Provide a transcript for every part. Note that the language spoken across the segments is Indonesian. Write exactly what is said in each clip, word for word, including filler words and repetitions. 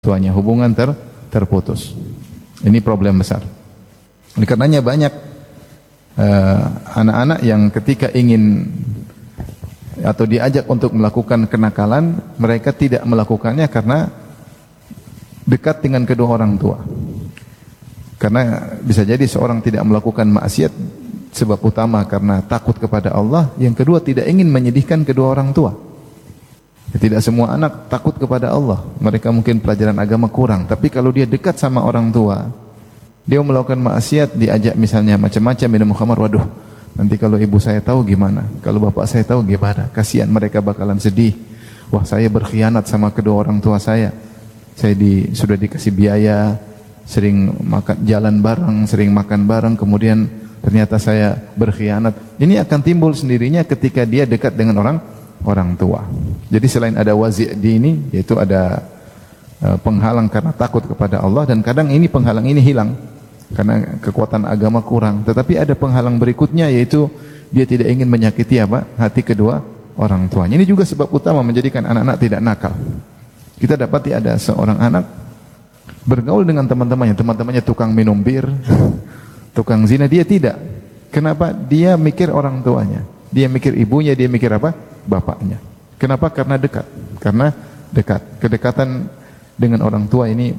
tuanya, hubungan ter, terputus. Ini problem besar. Oleh karenanya banyak uh, anak-anak yang ketika ingin atau diajak untuk melakukan kenakalan, mereka tidak melakukannya karena dekat dengan kedua orang tua. Karena bisa jadi seorang tidak melakukan maksiat sebab utama karena takut kepada Allah, yang kedua tidak ingin menyedihkan kedua orang tua. Tidak semua anak takut kepada Allah, mereka mungkin pelajaran agama kurang, tapi kalau dia dekat sama orang tua, dia melakukan maksiat, diajak misalnya macam-macam minum khamar, waduh, nanti kalau ibu saya tahu gimana, kalau bapak saya tahu gimana, kasihan mereka bakalan sedih. Wah, saya berkhianat sama kedua orang tua saya. Saya di, sudah dikasih biaya, sering makan jalan bareng, sering makan bareng, kemudian ternyata saya berkhianat. Ini akan timbul sendirinya ketika dia dekat dengan orang orang tua. Jadi selain ada wazi' di ini, yaitu ada uh, penghalang karena takut kepada Allah, dan kadang ini penghalang ini hilang karena kekuatan agama kurang. Tetapi ada penghalang berikutnya, yaitu dia tidak ingin menyakiti apa? Hati kedua orang tuanya. Ini juga sebab utama menjadikan anak-anak tidak nakal. Kita dapati ada seorang anak bergaul dengan teman-temannya, teman-temannya tukang minum bir, tukang zina, dia tidak. Kenapa? Dia mikir orang tuanya, dia mikir ibunya, dia mikir apa? Bapaknya. Kenapa? Karena dekat. Karena dekat. Kedekatan dengan orang tua ini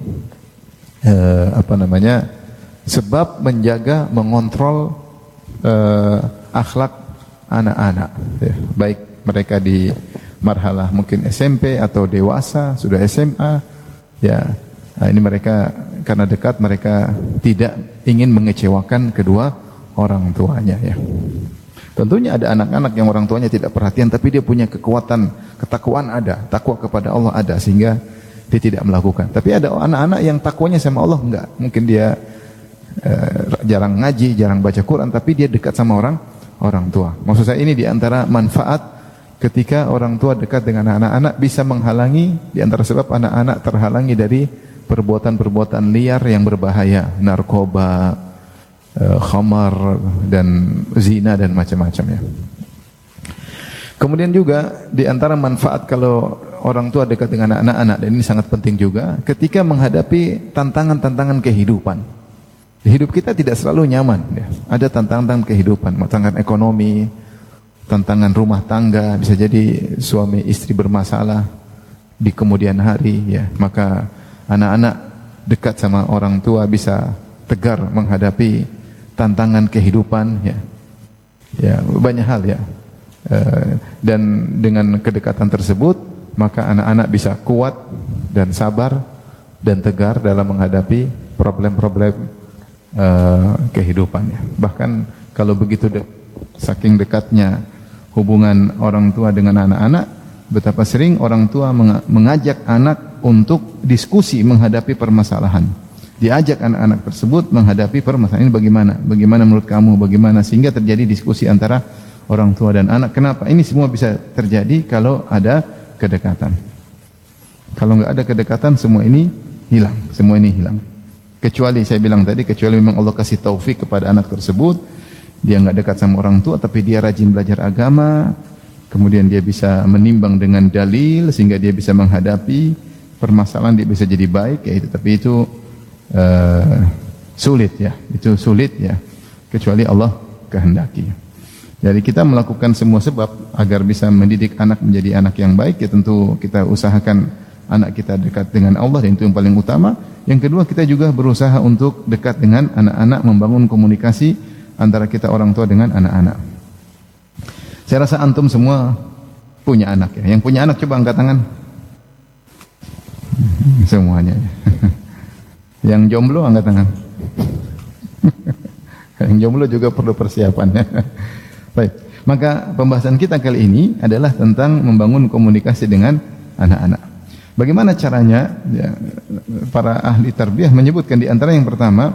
eh, apa namanya? Sebab menjaga, mengontrol eh, akhlak anak-anak. Ya, baik mereka di marhalah mungkin S M P atau dewasa, sudah S M A, ya. Nah, ini mereka karena dekat, mereka tidak ingin mengecewakan kedua orang tuanya, ya. Tentunya ada anak-anak yang orang tuanya tidak perhatian, tapi dia punya kekuatan, ketakwaan ada, takwa kepada Allah ada, sehingga dia tidak melakukan. Tapi ada anak-anak yang takwanya sama Allah enggak. Mungkin dia eh, jarang ngaji, jarang baca Quran, tapi dia dekat sama orang orang tua. Maksud saya ini diantara manfaat ketika orang tua dekat dengan anak-anak, bisa menghalangi, diantara sebab anak-anak terhalangi dari perbuatan-perbuatan liar yang berbahaya, narkoba, khamar, dan zina, dan macam-macam, ya. Kemudian juga di antara manfaat kalau orang tua dekat dengan anak-anak, dan ini sangat penting juga ketika menghadapi tantangan-tantangan kehidupan. Hidup kita tidak selalu nyaman, ya. Ada tantangan kehidupan, tantangan ekonomi, tantangan rumah tangga, bisa jadi suami istri bermasalah di kemudian hari, ya. Maka anak-anak dekat sama orang tua bisa tegar menghadapi tantangan kehidupan, ya, ya banyak hal, ya, e, dan dengan kedekatan tersebut maka anak-anak bisa kuat dan sabar dan tegar dalam menghadapi problem-problem e, kehidupan, ya. Bahkan kalau begitu de saking dekatnya hubungan orang tua dengan anak-anak, betapa sering orang tua mengajak anak untuk diskusi menghadapi permasalahan. Diajak anak-anak tersebut menghadapi permasalahan ini bagaimana, bagaimana menurut kamu, bagaimana, sehingga terjadi diskusi antara orang tua dan anak. Kenapa? Ini semua bisa terjadi kalau ada kedekatan. Kalau nggak ada kedekatan, semua ini hilang, semua ini hilang. Kecuali saya bilang tadi, kecuali memang Allah kasih taufik kepada anak tersebut, dia nggak dekat sama orang tua, tapi dia rajin belajar agama, kemudian dia bisa menimbang dengan dalil sehingga dia bisa menghadapi permasalahan, dia bisa jadi baik, ya itu. Tapi itu Uh, sulit, ya, itu sulit, ya, kecuali Allah kehendaki. Jadi kita melakukan semua sebab agar bisa mendidik anak menjadi anak yang baik, ya tentu kita usahakan anak kita dekat dengan Allah, dan itu yang paling utama. Yang kedua, kita juga berusaha untuk dekat dengan anak-anak, membangun komunikasi antara kita orang tua dengan anak-anak. Saya rasa antum semua punya anak, ya. Yang punya anak coba angkat tangan. Semuanya, ya. Yang jomblo angkat tangan. Yang jomblo juga perlu persiapan. Baik, maka pembahasan kita kali ini adalah tentang membangun komunikasi dengan anak-anak. Bagaimana caranya? Ya, para ahli tarbiyah menyebutkan di antara yang pertama,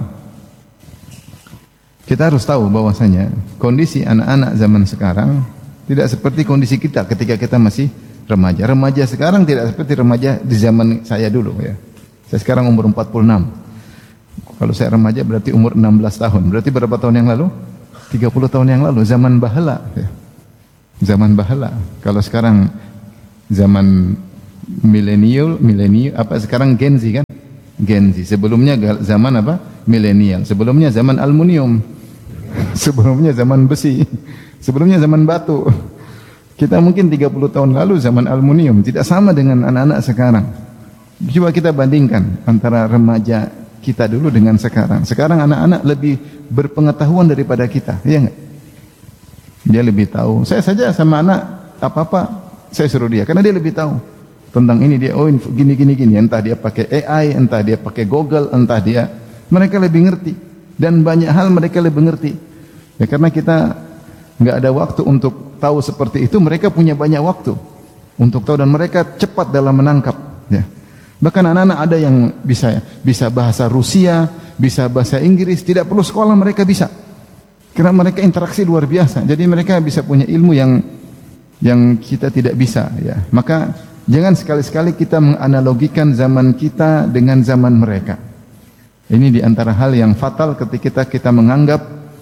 kita harus tahu bahwasanya kondisi anak-anak zaman sekarang tidak seperti kondisi kita ketika kita masih remaja. Remaja sekarang tidak seperti remaja di zaman saya dulu, ya. Saya sekarang umur empat puluh enam. Kalau saya remaja berarti umur enam belas tahun. Berarti berapa tahun yang lalu? tiga puluh tahun yang lalu. Zaman bahala, ya. Zaman bahala. Kalau sekarang zaman milenial, milenial apa sekarang Gen Z, kan? Gen Z. Sebelumnya zaman apa? Milenial. Sebelumnya zaman aluminium. Sebelumnya zaman besi. Sebelumnya zaman batu. Kita mungkin tiga puluh tahun lalu zaman aluminium, tidak sama dengan anak-anak sekarang. Coba kita bandingkan antara remaja kita dulu dengan sekarang. Sekarang anak-anak lebih berpengetahuan daripada kita, iya enggak? Dia lebih tahu. Saya saja sama anak apa-apa saya suruh dia karena dia lebih tahu tentang ini. Dia oh gini gini gini, entah dia pakai A I, entah dia pakai Google, entah dia, mereka lebih ngerti dan banyak hal mereka lebih ngerti. Ya karena kita enggak ada waktu untuk tahu seperti itu, mereka punya banyak waktu untuk tahu dan mereka cepat dalam menangkap, ya. Bahkan anak-anak ada yang bisa bisa bahasa Rusia, bisa bahasa Inggris, tidak perlu sekolah mereka bisa. Karena mereka interaksi luar biasa. Jadi mereka bisa punya ilmu yang yang kita tidak bisa, ya. Maka jangan sekali-sekali kita menganalogikan zaman kita dengan zaman mereka. Ini di antara hal yang fatal ketika kita, kita menganggap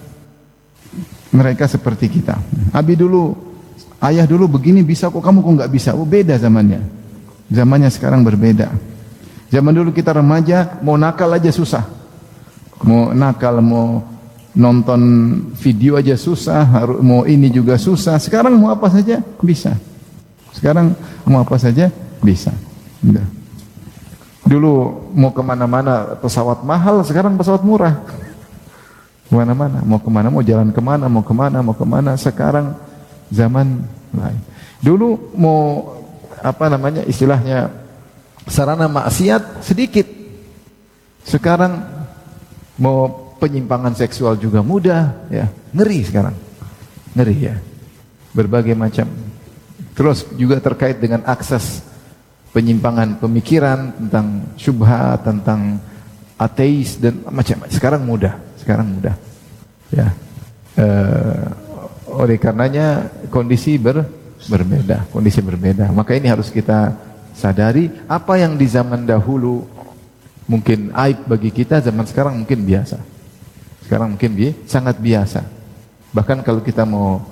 mereka seperti kita. Abi dulu, ayah dulu begini bisa kok, kamu kok enggak bisa? Oh beda zamannya. Zamannya sekarang berbeda. Zaman dulu kita remaja, mau nakal aja susah. Mau nakal, mau nonton video aja susah, mau ini juga susah. Sekarang mau apa saja bisa. Sekarang mau apa saja bisa. Udah. Dulu mau kemana-mana pesawat mahal, sekarang pesawat murah. Kemana-mana, mau kemana, mau jalan kemana, mau kemana, mau kemana. Sekarang zaman lain. Dulu mau apa namanya istilahnya sarana maksiat sedikit. Sekarang mau penyimpangan seksual juga mudah, ya. Ngeri sekarang. Ngeri ya. Berbagai macam. Terus juga terkait dengan akses penyimpangan pemikiran tentang syubhat, tentang ateis dan macam-macam. Sekarang mudah, sekarang mudah. Ya. E, oleh karenanya kondisi ber berbeda, kondisi berbeda. Maka ini harus kita sadari, apa yang di zaman dahulu mungkin aib bagi kita, zaman sekarang mungkin biasa. Sekarang mungkin bi sangat biasa. Bahkan kalau kita mau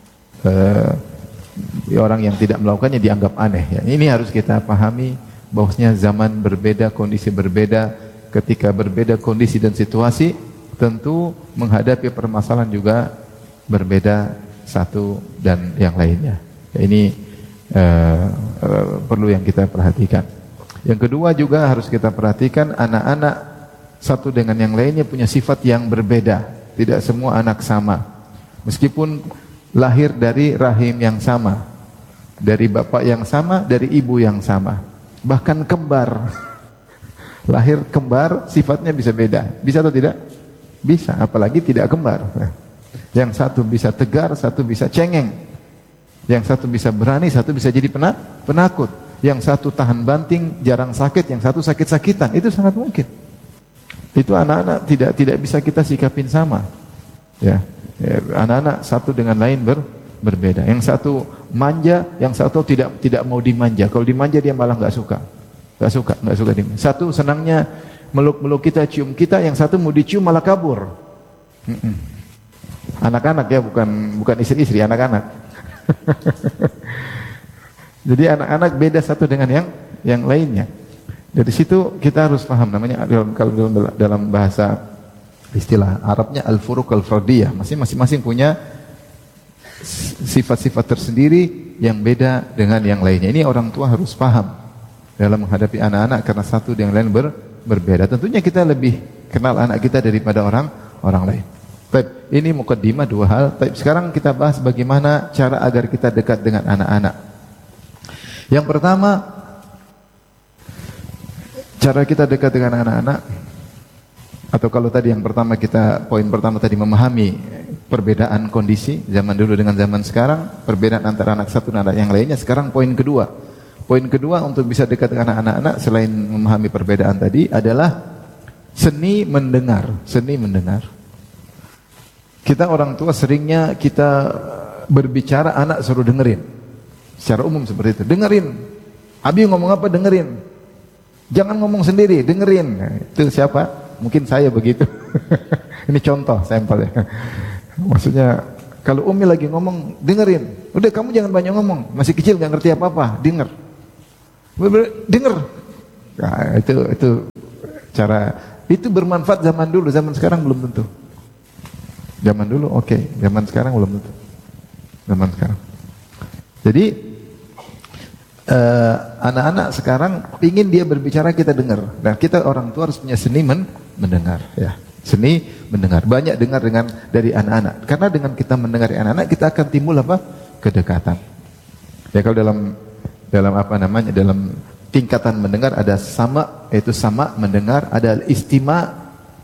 uh, orang yang tidak melakukannya dianggap aneh. Ya. Ini harus kita pahami bahwasanya zaman berbeda, kondisi berbeda. Ketika berbeda kondisi dan situasi, tentu menghadapi permasalahan juga berbeda satu dan yang lainnya. Ya, ini uh, uh, perlu yang kita perhatikan. Yang kedua juga harus kita perhatikan, anak-anak satu dengan yang lainnya punya sifat yang berbeda. Tidak semua anak sama. Meskipun lahir dari rahim yang sama, dari bapak yang sama, dari ibu yang sama, bahkan kembar. Lahir kembar, sifatnya bisa beda. Bisa atau tidak? Bisa, apalagi tidak kembar. Yang satu bisa tegar, satu bisa cengeng. Yang satu bisa berani, satu bisa jadi penakut. Yang satu tahan banting, jarang sakit, yang satu sakit-sakitan. Itu sangat mungkin. Itu anak-anak tidak tidak bisa kita sikapin sama. Ya, anak-anak satu dengan lain ber, berbeda. Yang satu manja, yang satu tidak tidak mau dimanja. Kalau dimanja dia malah nggak suka, nggak suka, nggak suka dimanja. Satu senangnya meluk-meluk kita, cium kita. Yang satu mau dicium malah kabur. Anak-anak ya, bukan bukan istri-istri, anak-anak. Jadi anak-anak beda satu dengan yang yang lainnya. Dari situ kita harus paham, namanya dalam kalau dalam, dalam bahasa istilah Arabnya al-furuq al-fardiyah. Masing-masing punya sifat-sifat tersendiri yang beda dengan yang lainnya. Ini orang tua harus paham dalam menghadapi anak-anak karena satu dengan lain ber, berbeda. Tentunya kita lebih kenal anak kita daripada orang orang lain. Baik, ini mukaddimah dua hal. Baik, sekarang kita bahas bagaimana cara agar kita dekat dengan anak-anak. Yang pertama, cara kita dekat dengan anak-anak, atau kalau tadi yang pertama kita, poin pertama tadi memahami perbedaan kondisi zaman dulu dengan zaman sekarang, perbedaan antara anak satu dan anak yang lainnya. Sekarang poin kedua. Poin kedua untuk bisa dekat dengan anak-anak selain memahami perbedaan tadi adalah seni mendengar, seni mendengar. Kita orang tua seringnya kita berbicara, anak suruh dengerin. Secara umum seperti itu. Dengerin. Abi ngomong apa, dengerin. Jangan ngomong sendiri, dengerin. Nah, itu siapa? Mungkin saya begitu. Ini contoh, sampel ya. Maksudnya, kalau Umi lagi ngomong, dengerin. Udah, kamu jangan banyak ngomong. Masih kecil, gak ngerti apa-apa. Denger. Denger. Nah, itu, itu Cara itu bermanfaat zaman dulu, zaman sekarang belum tentu. Zaman dulu oke, okay. Zaman sekarang belum tentu. Zaman sekarang. Jadi uh, anak-anak sekarang ingin dia berbicara kita dengar. Dan kita orang tua harus punya seni men mendengar. Ya, seni mendengar. Banyak dengar dengan dari anak-anak. Karena dengan kita mendengar anak-anak kita akan timbul apa? Kedekatan. Ya kalau dalam dalam apa namanya dalam tingkatan mendengar ada sama, yaitu sama mendengar, ada al-istima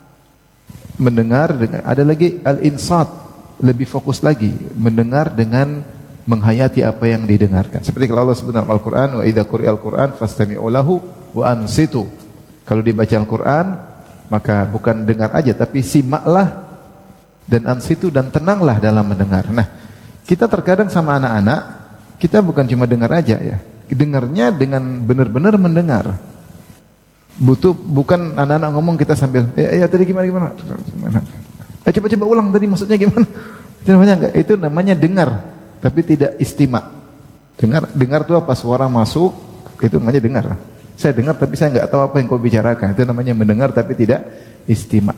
mendengar, ada lagi al-insat lebih fokus lagi mendengar dengan menghayati apa yang didengarkan. Seperti kalau Allah sebut dalam Al-Quran, wa idza quri'al Quran fastami'u lahu wa ansitu. Kalau dibaca Al-Quran maka bukan dengar aja tapi simaklah dan ansitu dan tenanglah dalam mendengar. Nah, kita terkadang sama anak-anak kita bukan cuma dengar aja ya. Dengarnya dengan benar-benar mendengar. Butuh bukan anak-anak ngomong kita sambil ya, ya tadi gimana gimana. Eh, coba-coba ulang tadi maksudnya gimana? Itu namanya enggak, itu namanya dengar tapi tidak istima. Dengar dengar tuh apa suara masuk itu namanya dengar. Saya dengar tapi saya enggak tahu apa yang kau bicarakan. Itu namanya mendengar tapi tidak istima.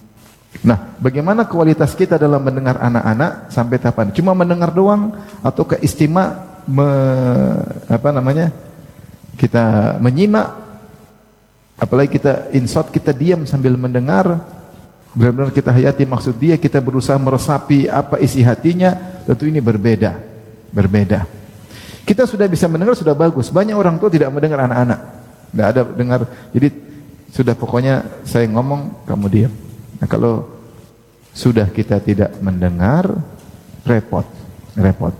Nah, bagaimana kualitas kita dalam mendengar anak-anak sampai tahapan? Cuma mendengar doang atau ke istima? Me, apa namanya kita menyimak, apalagi kita insot, kita diam sambil mendengar, benar-benar kita hayati maksud dia, kita berusaha meresapi apa isi hatinya. Tentu ini berbeda berbeda kita sudah bisa mendengar sudah bagus. Banyak orang tua tidak mendengar anak-anak, tidak ada dengar, jadi sudah pokoknya saya ngomong kamu diam. Nah, kalau sudah kita tidak mendengar repot repot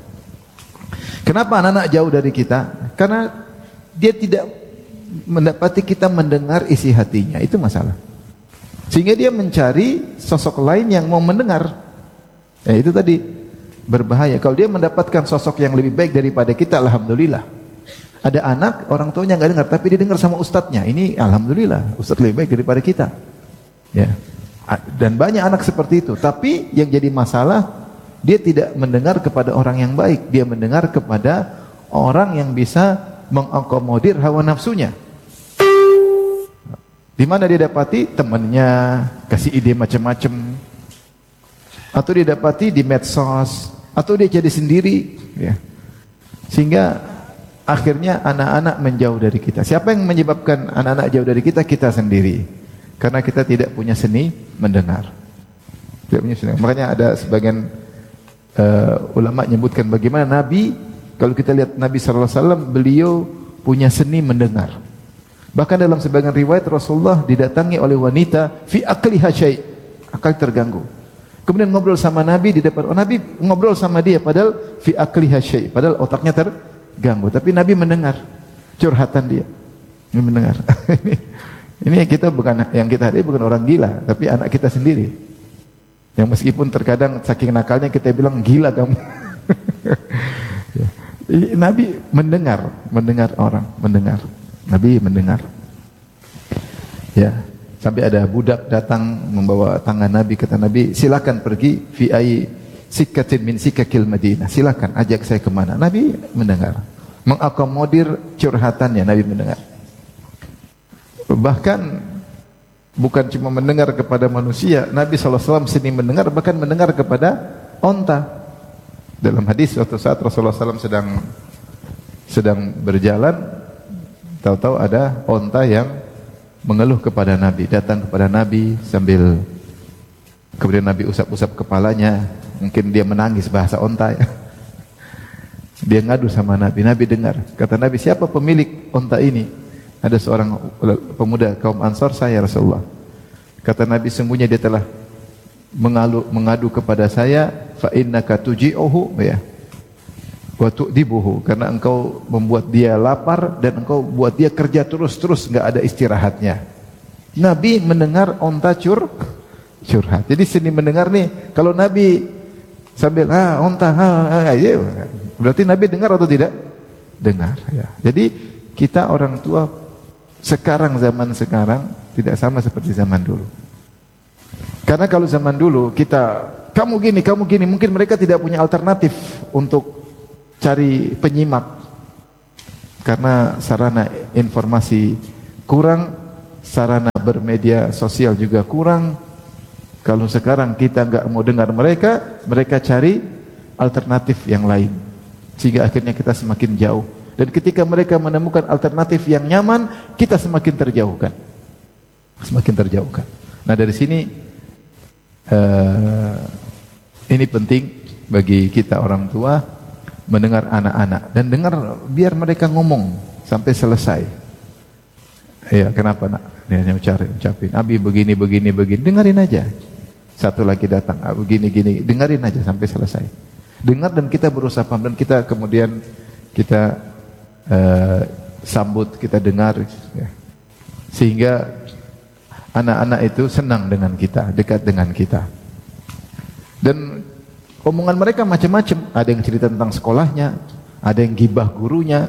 Kenapa anak-anak jauh dari kita? Karena dia tidak mendapati kita mendengar isi hatinya. Itu masalah. Sehingga dia mencari sosok lain yang mau mendengar. Ya, itu tadi berbahaya. Kalau dia mendapatkan sosok yang lebih baik daripada kita, alhamdulillah. Ada anak, orang tuanya nggak dengar, tapi dia dengar sama ustadznya. Ini alhamdulillah, ustadz lebih baik daripada kita. Ya. Dan banyak anak seperti itu. Tapi yang jadi masalah, dia tidak mendengar kepada orang yang baik, dia mendengar kepada orang yang bisa mengakomodir hawa nafsunya. Di mana dia dapati temannya kasih ide macam-macam, atau dia dapati di medsos, atau dia jadi sendiri, ya. Sehingga akhirnya anak-anak menjauh dari kita. Siapa yang menyebabkan anak-anak jauh dari kita? Kita sendiri, karena kita tidak punya seni mendengar. Tidak punya seni. Makanya ada sebagian Uh, ulama menyebutkan bagaimana Nabi, kalau kita lihat Nabi sallallahu alaihi wasallam, beliau punya seni mendengar. Bahkan dalam sebagian riwayat Rasulullah didatangi oleh wanita fi aqliha syai', akal terganggu. Kemudian ngobrol sama Nabi di depan, oh Nabi ngobrol sama dia padahal fi aqliha syai', padahal otaknya terganggu, tapi Nabi mendengar curhatan dia. Ini mendengar. Ini kita bukan yang kita hadapi bukan orang gila, tapi anak kita sendiri. Yang meskipun terkadang saking nakalnya kita bilang gila kamu. Ya. Nabi mendengar, mendengar orang, mendengar. Nabi mendengar. Ya, sampai ada budak datang membawa tangan Nabi, kata Nabi, silakan pergi fi ai sikatin min sikakil Madinah. Silakan ajak saya kemana. Nabi mendengar, mengakomodir curhatannya. Nabi mendengar. Bahkan bukan cuma mendengar kepada manusia, Nabi sallallahu alaihi wasallam seni mendengar, bahkan mendengar kepada onta. Dalam hadis suatu saat Rasulullah sallallahu alaihi wasallam sedang sedang berjalan, tahu-tahu ada onta yang mengeluh kepada Nabi, datang kepada Nabi sambil, kemudian Nabi usap-usap kepalanya, mungkin dia menangis bahasa onta ya. Dia ngadu sama Nabi, Nabi dengar, kata Nabi, siapa pemilik onta ini? Ada seorang pemuda kaum Ansar, saya Rasulullah. Kata Nabi, sungguhnya dia telah mengalu, mengadu kepada saya, fa innaka tuji'uhu ya wa tu'dibuhu, karena engkau membuat dia lapar dan engkau buat dia kerja terus-terus enggak ada istirahatnya. Nabi mendengar onta cur curhat. Jadi seni mendengar nih, kalau Nabi sambil ah onta ah, ah ya, berarti Nabi dengar atau tidak? Dengar ya. Jadi kita orang tua sekarang, zaman sekarang tidak sama seperti zaman dulu. Karena kalau zaman dulu kita, kamu gini, kamu gini, mungkin mereka tidak punya alternatif untuk cari penyimak. Karena sarana informasi kurang, sarana bermedia sosial juga kurang. Kalau sekarang kita nggak mau dengar mereka, mereka cari alternatif yang lain, sehingga akhirnya kita semakin jauh. Dan ketika mereka menemukan alternatif yang nyaman, kita semakin terjauhkan, semakin terjauhkan. Nah dari sini uh, ini penting bagi kita orang tua mendengar anak-anak dan dengar biar mereka ngomong sampai selesai. Ya kenapa nak? Dia hanya ucapin, Abi begini begini begini, dengerin aja. Satu lagi datang, ah, begini gini, dengerin aja sampai selesai. Dengar dan kita berusaha paham dan kita kemudian kita uh, sambut, kita dengar, ya. Sehingga anak-anak itu senang dengan kita, dekat dengan kita. Dan omongan mereka macam-macam. Ada yang cerita tentang sekolahnya, ada yang gibah gurunya,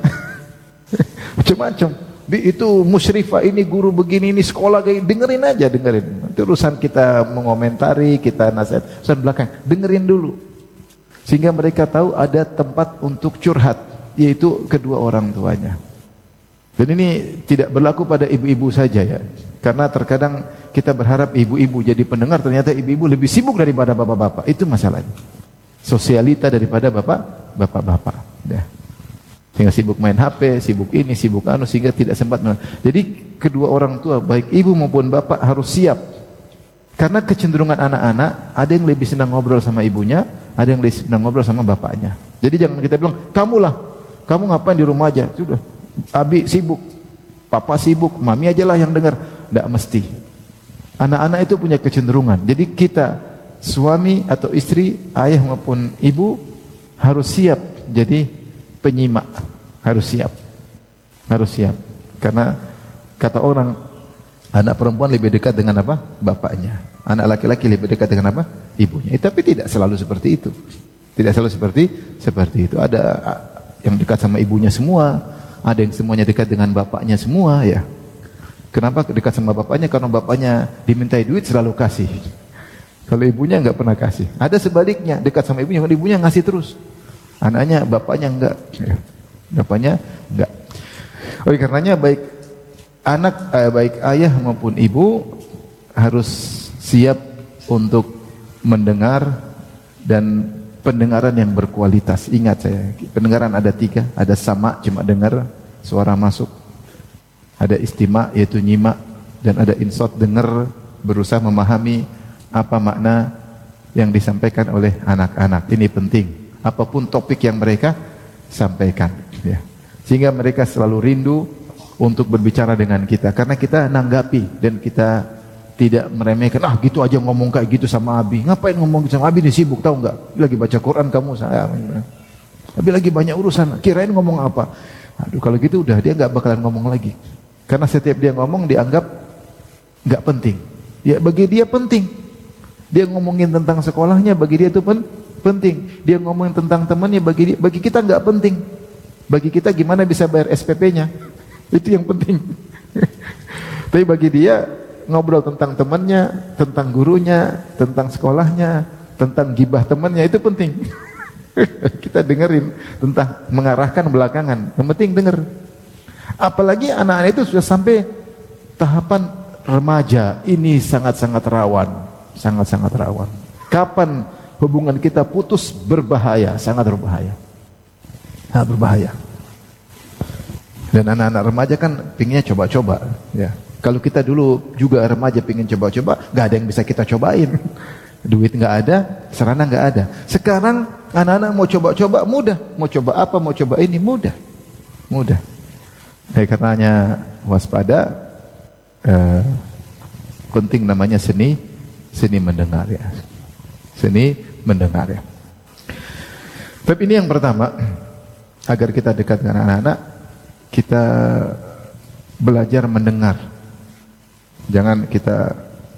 macam-macam. Itu musyrifah ini guru begini, ini sekolah kayak, dengerin aja, dengerin. Itu urusan kita mengomentari, kita nasihat, urusan belakang, dengerin dulu. Sehingga mereka tahu ada tempat untuk curhat, yaitu kedua orang tuanya. Dan ini tidak berlaku pada ibu-ibu saja ya. Karena terkadang kita berharap ibu-ibu jadi pendengar, ternyata ibu-ibu lebih sibuk daripada bapak-bapak. Itu masalahnya. Sosialita daripada bapak, bapak-bapak. Ya. Sehingga sibuk main H P, sibuk ini, sibuk anu, sehingga tidak sempat. Jadi kedua orang tua, baik ibu maupun bapak harus siap. Karena kecenderungan anak-anak, ada yang lebih senang ngobrol sama ibunya, ada yang lebih senang ngobrol sama bapaknya. Jadi jangan kita bilang, kamulah, kamu ngapain di rumah aja? Sudah, Abi sibuk, papa sibuk, mami aja lah yang dengar. Tidak mesti. Anak-anak itu punya kecenderungan. Jadi kita, suami atau istri, ayah maupun ibu, harus siap jadi penyimak, harus siap, harus siap. Karena kata orang, anak perempuan lebih dekat dengan apa? Bapaknya. Anak laki-laki lebih dekat dengan apa? Ibunya. Eh, tapi tidak selalu seperti itu. Tidak selalu seperti seperti itu. Ada yang dekat sama ibunya semua, ada yang semuanya dekat dengan bapaknya semua, ya. Kenapa dekat sama bapaknya? Karena bapaknya dimintai duit selalu kasih. Kalau ibunya enggak pernah kasih. Ada sebaliknya, dekat sama ibunya, ibunya ngasih terus. Anaknya, bapaknya enggak, ya. Bapaknya enggak. Oleh karenanya baik anak, eh, baik ayah maupun ibu harus siap untuk mendengar dan pendengaran yang berkualitas. Ingat saya, pendengaran ada tiga, ada sama cuma dengar suara masuk, ada istima yaitu nyimak, dan ada insot dengar berusaha memahami apa makna yang disampaikan oleh anak-anak. Ini penting. Apapun topik yang mereka sampaikan, ya. Sehingga mereka selalu rindu untuk berbicara dengan kita, karena kita nanggapi dan kita tidak meremehkan. Ah gitu aja ngomong kayak gitu sama Abi, ngapain ngomong gitu sama Abi, nih sibuk tahu nggak? Lagi baca Quran kamu, saya. Abi lagi banyak urusan, kirain ngomong apa? Aduh kalau gitu udah dia nggak bakalan ngomong lagi, karena setiap dia ngomong dianggap nggak penting. Ya bagi dia penting. Dia ngomongin tentang sekolahnya, bagi dia itu pun penting. Dia ngomongin tentang temannya, bagi dia, bagi kita nggak penting. Bagi kita gimana bisa bayar S P P-nya, itu yang penting. Tapi bagi dia ngobrol tentang temannya, tentang gurunya, tentang sekolahnya, tentang gibah temannya, itu penting. Kita dengerin tentang mengarahkan belakangan, yang penting denger. Apalagi anak-anak itu sudah sampai tahapan remaja, ini sangat-sangat rawan, sangat-sangat rawan. Kapan hubungan kita putus berbahaya, sangat berbahaya, sangat berbahaya. Dan anak-anak remaja kan pinginnya coba-coba, ya. Kalau kita dulu juga remaja pingin coba-coba, nggak ada yang bisa kita cobain. Duit nggak ada, sarana nggak ada. Sekarang anak-anak mau coba-coba mudah, mau coba apa, mau coba ini mudah, mudah. Oleh karenanya waspada, eh, penting namanya seni, seni mendengar ya, seni mendengar ya. Tapi ini yang pertama, agar kita dekat dengan anak-anak, kita belajar mendengar. Jangan kita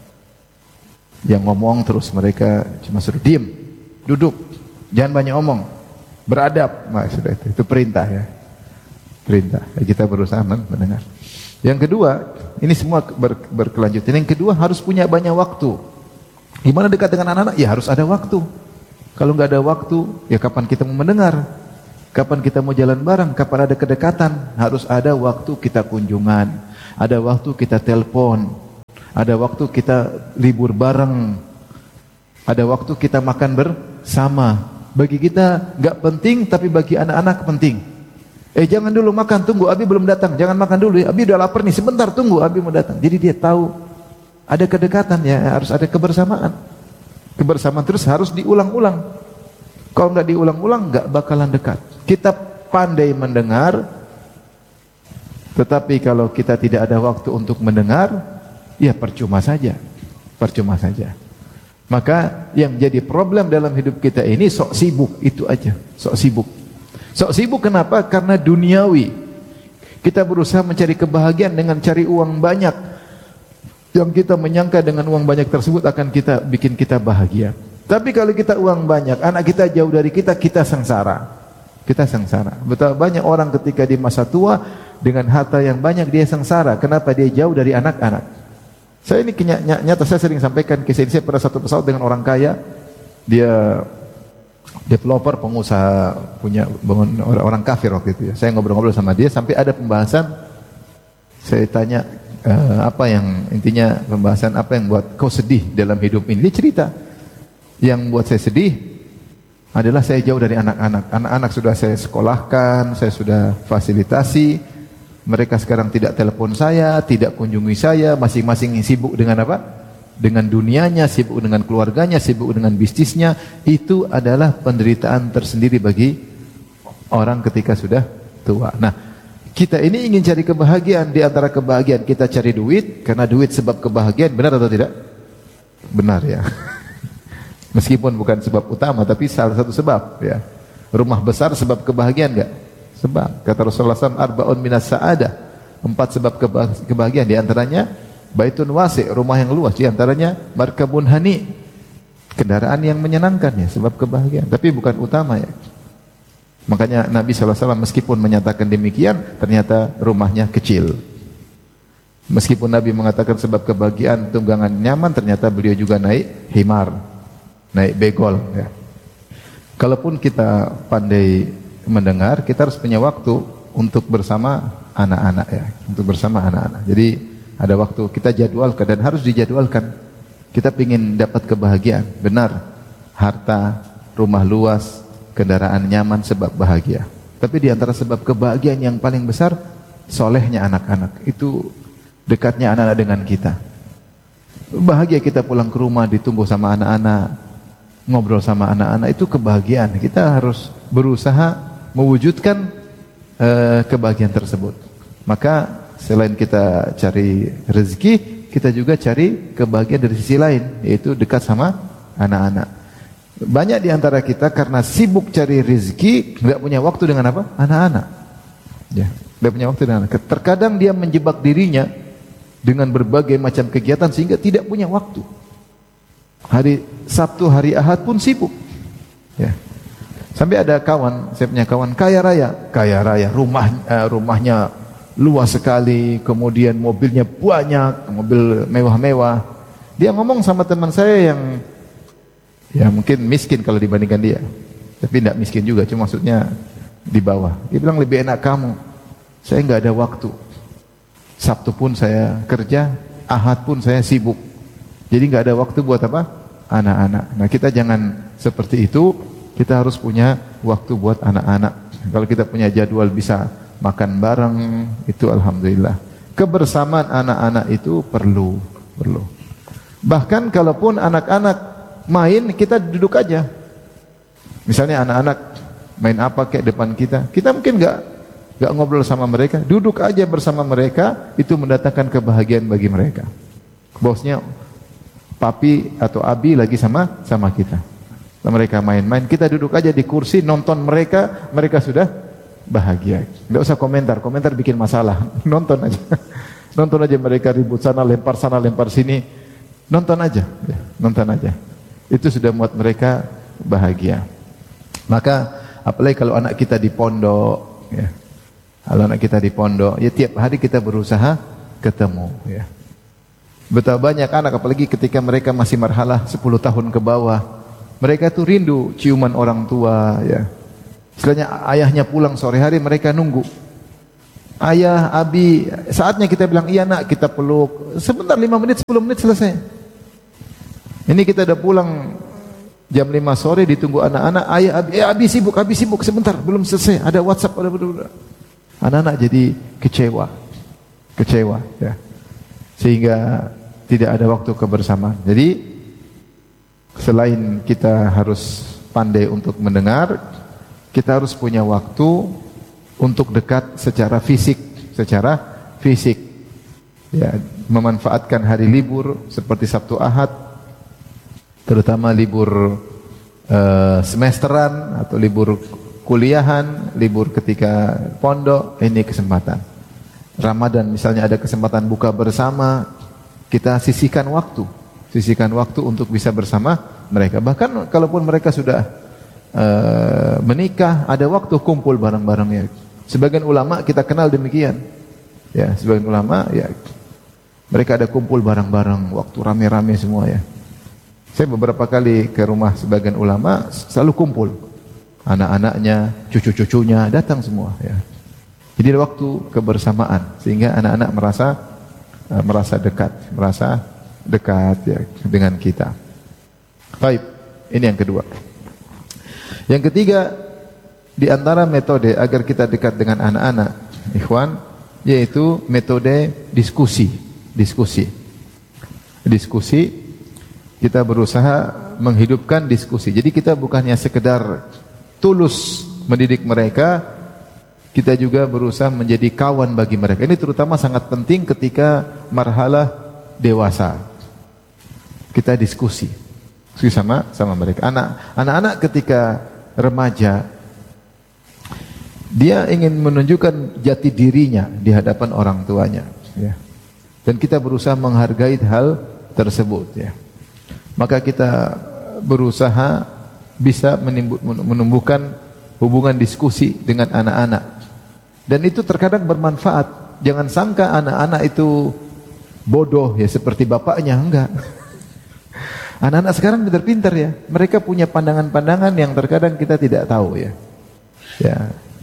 yang ngomong terus mereka cuma suruh diem, duduk, jangan banyak omong, beradab. Nah, sudah itu, itu perintah ya, perintah. Kita berusaha mendengar. Yang kedua, ini semua ber, berkelanjutan. Yang kedua harus punya banyak waktu. Gimana dekat dengan anak-anak? Ya harus ada waktu. Kalau nggak ada waktu, ya kapan kita mau mendengar? Kapan kita mau jalan bareng? Kapan ada kedekatan? Harus ada waktu kita kunjungan, ada waktu kita telepon, Ada waktu kita libur bareng. Ada waktu kita makan bersama. Bagi kita nggak penting, tapi bagi anak-anak penting. Eh jangan dulu makan, tunggu Abi belum datang. Jangan makan dulu ya, Abi udah lapar nih, sebentar tunggu Abi mau datang. Jadi dia tahu ada kedekatan ya, harus ada kebersamaan. Kebersamaan terus harus diulang-ulang. Kalau nggak diulang-ulang nggak bakalan dekat. Kita pandai mendengar, tetapi kalau kita tidak ada waktu untuk mendengar, ya percuma saja, percuma saja. Maka yang jadi problem dalam hidup kita ini sok sibuk, itu aja, sok sibuk. Sok sibuk kenapa? Karena duniawi. Kita berusaha mencari kebahagiaan dengan cari uang banyak. Yang kita menyangka dengan uang banyak tersebut akan kita bikin kita bahagia. Tapi kalau kita uang banyak, anak kita jauh dari kita, kita sengsara. Kita sengsara. Betapa banyak orang ketika di masa tua dengan harta yang banyak dia sengsara. Kenapa? Dia jauh dari anak-anak. Saya ini nyata saya sering sampaikan kisah ini. Saya pada satu pesawat dengan orang kaya, dia developer, pengusaha, punya bangun orang, orang kafir waktu itu ya. Saya ngobrol-ngobrol sama dia sampai ada pembahasan. Saya tanya e, apa yang intinya pembahasan apa yang buat kau sedih dalam hidup ini. Dia cerita yang buat saya sedih adalah saya jauh dari anak-anak. Anak-anak sudah saya sekolahkan, saya sudah fasilitasi. Mereka sekarang tidak telepon saya, tidak kunjungi saya, masing-masing sibuk dengan apa? Dengan dunianya, sibuk dengan keluarganya, sibuk dengan bisnisnya. Itu adalah penderitaan tersendiri bagi orang ketika sudah tua. Nah, kita ini ingin cari kebahagiaan. Di antara kebahagiaan kita cari duit, karena duit sebab kebahagiaan. Benar atau tidak? Benar ya. Meskipun bukan sebab utama, tapi salah satu sebab ya. Rumah besar sebab kebahagiaan enggak? Sebab kata Rasulullah shallallahu alaihi wasallam arba'un minas sa'adah, empat sebab kebahagiaan, di antaranya baitun wasi', rumah yang luas, di antaranya markabun hani, kendaraan yang menyenangkan ya, sebab kebahagiaan, tapi bukan utama ya. Makanya Nabi shallallahu alaihi wasallam meskipun menyatakan demikian, ternyata rumahnya kecil. Meskipun Nabi mengatakan sebab kebahagiaan tunggangan nyaman, ternyata beliau juga naik himar, naik begol ya. Kalaupun kita pandai mendengar, kita harus punya waktu untuk bersama anak-anak ya, untuk bersama anak-anak. Jadi ada waktu kita jadwalkan dan harus dijadwalkan. Kita ingin dapat kebahagiaan, benar. Harta, rumah luas, kendaraan nyaman sebab bahagia. Tapi di antara sebab kebahagiaan yang paling besar, solehnya anak-anak. Itu dekatnya anak-anak dengan kita. Bahagia kita pulang ke rumah ditunggu sama anak-anak, ngobrol sama anak-anak, itu kebahagiaan. Kita harus berusaha mewujudkan uh, kebahagiaan tersebut. Maka selain kita cari rezeki, kita juga cari kebahagiaan dari sisi lain, yaitu dekat sama anak-anak. Banyak di antara kita karena sibuk cari rezeki, nggak punya waktu dengan apa? Anak-anak. Ya, nggak punya waktu dengan anak. Terkadang dia menjebak dirinya dengan berbagai macam kegiatan sehingga tidak punya waktu. Hari Sabtu, hari Ahad pun sibuk. Ya. Sampai ada kawan, saya punya kawan kaya raya, kaya raya, rumah uh, rumahnya luas sekali, kemudian mobilnya banyak, mobil mewah-mewah. Dia ngomong sama teman saya yang ya mungkin miskin kalau dibandingkan dia, tapi tidak miskin juga, cuma maksudnya di bawah. Dia bilang lebih enak kamu, saya nggak ada waktu. Sabtu pun saya kerja, Ahad pun saya sibuk. Jadi nggak ada waktu buat apa? Anak-anak. Nah kita jangan seperti itu. Kita harus punya waktu buat anak-anak. Kalau kita punya jadwal bisa makan bareng, itu alhamdulillah. Kebersamaan anak-anak itu perlu, perlu. Bahkan kalaupun anak-anak main, kita duduk aja. Misalnya anak-anak main apa kayak depan kita, kita mungkin nggak nggak ngobrol sama mereka, duduk aja bersama mereka, itu mendatangkan kebahagiaan bagi mereka. Bosnya papi atau abi lagi sama sama kita. Mereka main-main, kita duduk aja di kursi nonton mereka, mereka sudah bahagia. Nggak usah komentar, komentar bikin masalah. Nonton aja, nonton aja mereka ribut sana, lempar sana, lempar sini. Nonton aja, ya, nonton aja. Itu sudah membuat mereka bahagia. Maka apalagi kalau anak kita di pondok, ya, kalau anak kita di pondok, ya tiap hari kita berusaha ketemu. Ya. Betapa banyak anak, apalagi ketika mereka masih marhalah sepuluh tahun ke bawah. Mereka tuh rindu ciuman orang tua ya. Istilahnya ayahnya pulang sore hari mereka nunggu. ayah, abi, saatnya kita bilang iya nak, kita peluk. Sebentar, lima menit, sepuluh menit selesai. Ini kita udah pulang jam lima sore, ditunggu anak-anak, ayah, abi, eh, abi sibuk, abi sibuk, sebentar, belum selesai. Ada WhatsApp, ada ada. Anak-anak jadi kecewa, kecewa, ya. Sehingga tidak ada waktu kebersamaan. Jadi selain kita harus pandai untuk mendengar, kita harus punya waktu untuk dekat secara fisik, secara fisik. Ya, memanfaatkan hari libur seperti Sabtu Ahad, terutama libur uh, semesteran atau libur kuliahan, libur ketika pondok, ini kesempatan. Ramadan misalnya ada kesempatan buka bersama, kita sisihkan waktu, sisihkan waktu untuk bisa bersama mereka. Bahkan kalaupun mereka sudah uh, menikah, ada waktu kumpul bareng-barengnya. Sebagian ulama kita kenal demikian. Ya, sebagian ulama ya mereka ada kumpul bareng-bareng, waktu rame-rame semua ya. Saya beberapa kali ke rumah sebagian ulama, selalu kumpul. Anak-anaknya, cucu-cucunya datang semua ya. Jadi ada waktu kebersamaan sehingga anak-anak merasa uh, merasa dekat, merasa dekat ya dengan kita. Baik, ini yang kedua. Yang ketiga, di antara metode agar kita dekat dengan anak-anak, ikhwan, yaitu metode diskusi. Diskusi. Diskusi, kita berusaha menghidupkan diskusi. Jadi kita bukannya sekedar tulus mendidik mereka, kita juga berusaha menjadi kawan bagi mereka. Ini terutama sangat penting ketika marhalah dewasa. Kita diskusi, diskusi sama sama mereka. Anak, anak-anak ketika remaja, dia ingin menunjukkan jati dirinya di hadapan orang tuanya. Ya. Dan kita berusaha menghargai hal tersebut. Ya. Maka kita berusaha bisa menumbuhkan hubungan diskusi dengan anak-anak. Dan itu terkadang bermanfaat. Jangan sangka anak-anak itu bodoh ya seperti bapaknya, enggak. Anak-anak sekarang pintar-pintar ya. Mereka punya pandangan-pandangan yang terkadang kita tidak tahu ya. Ya.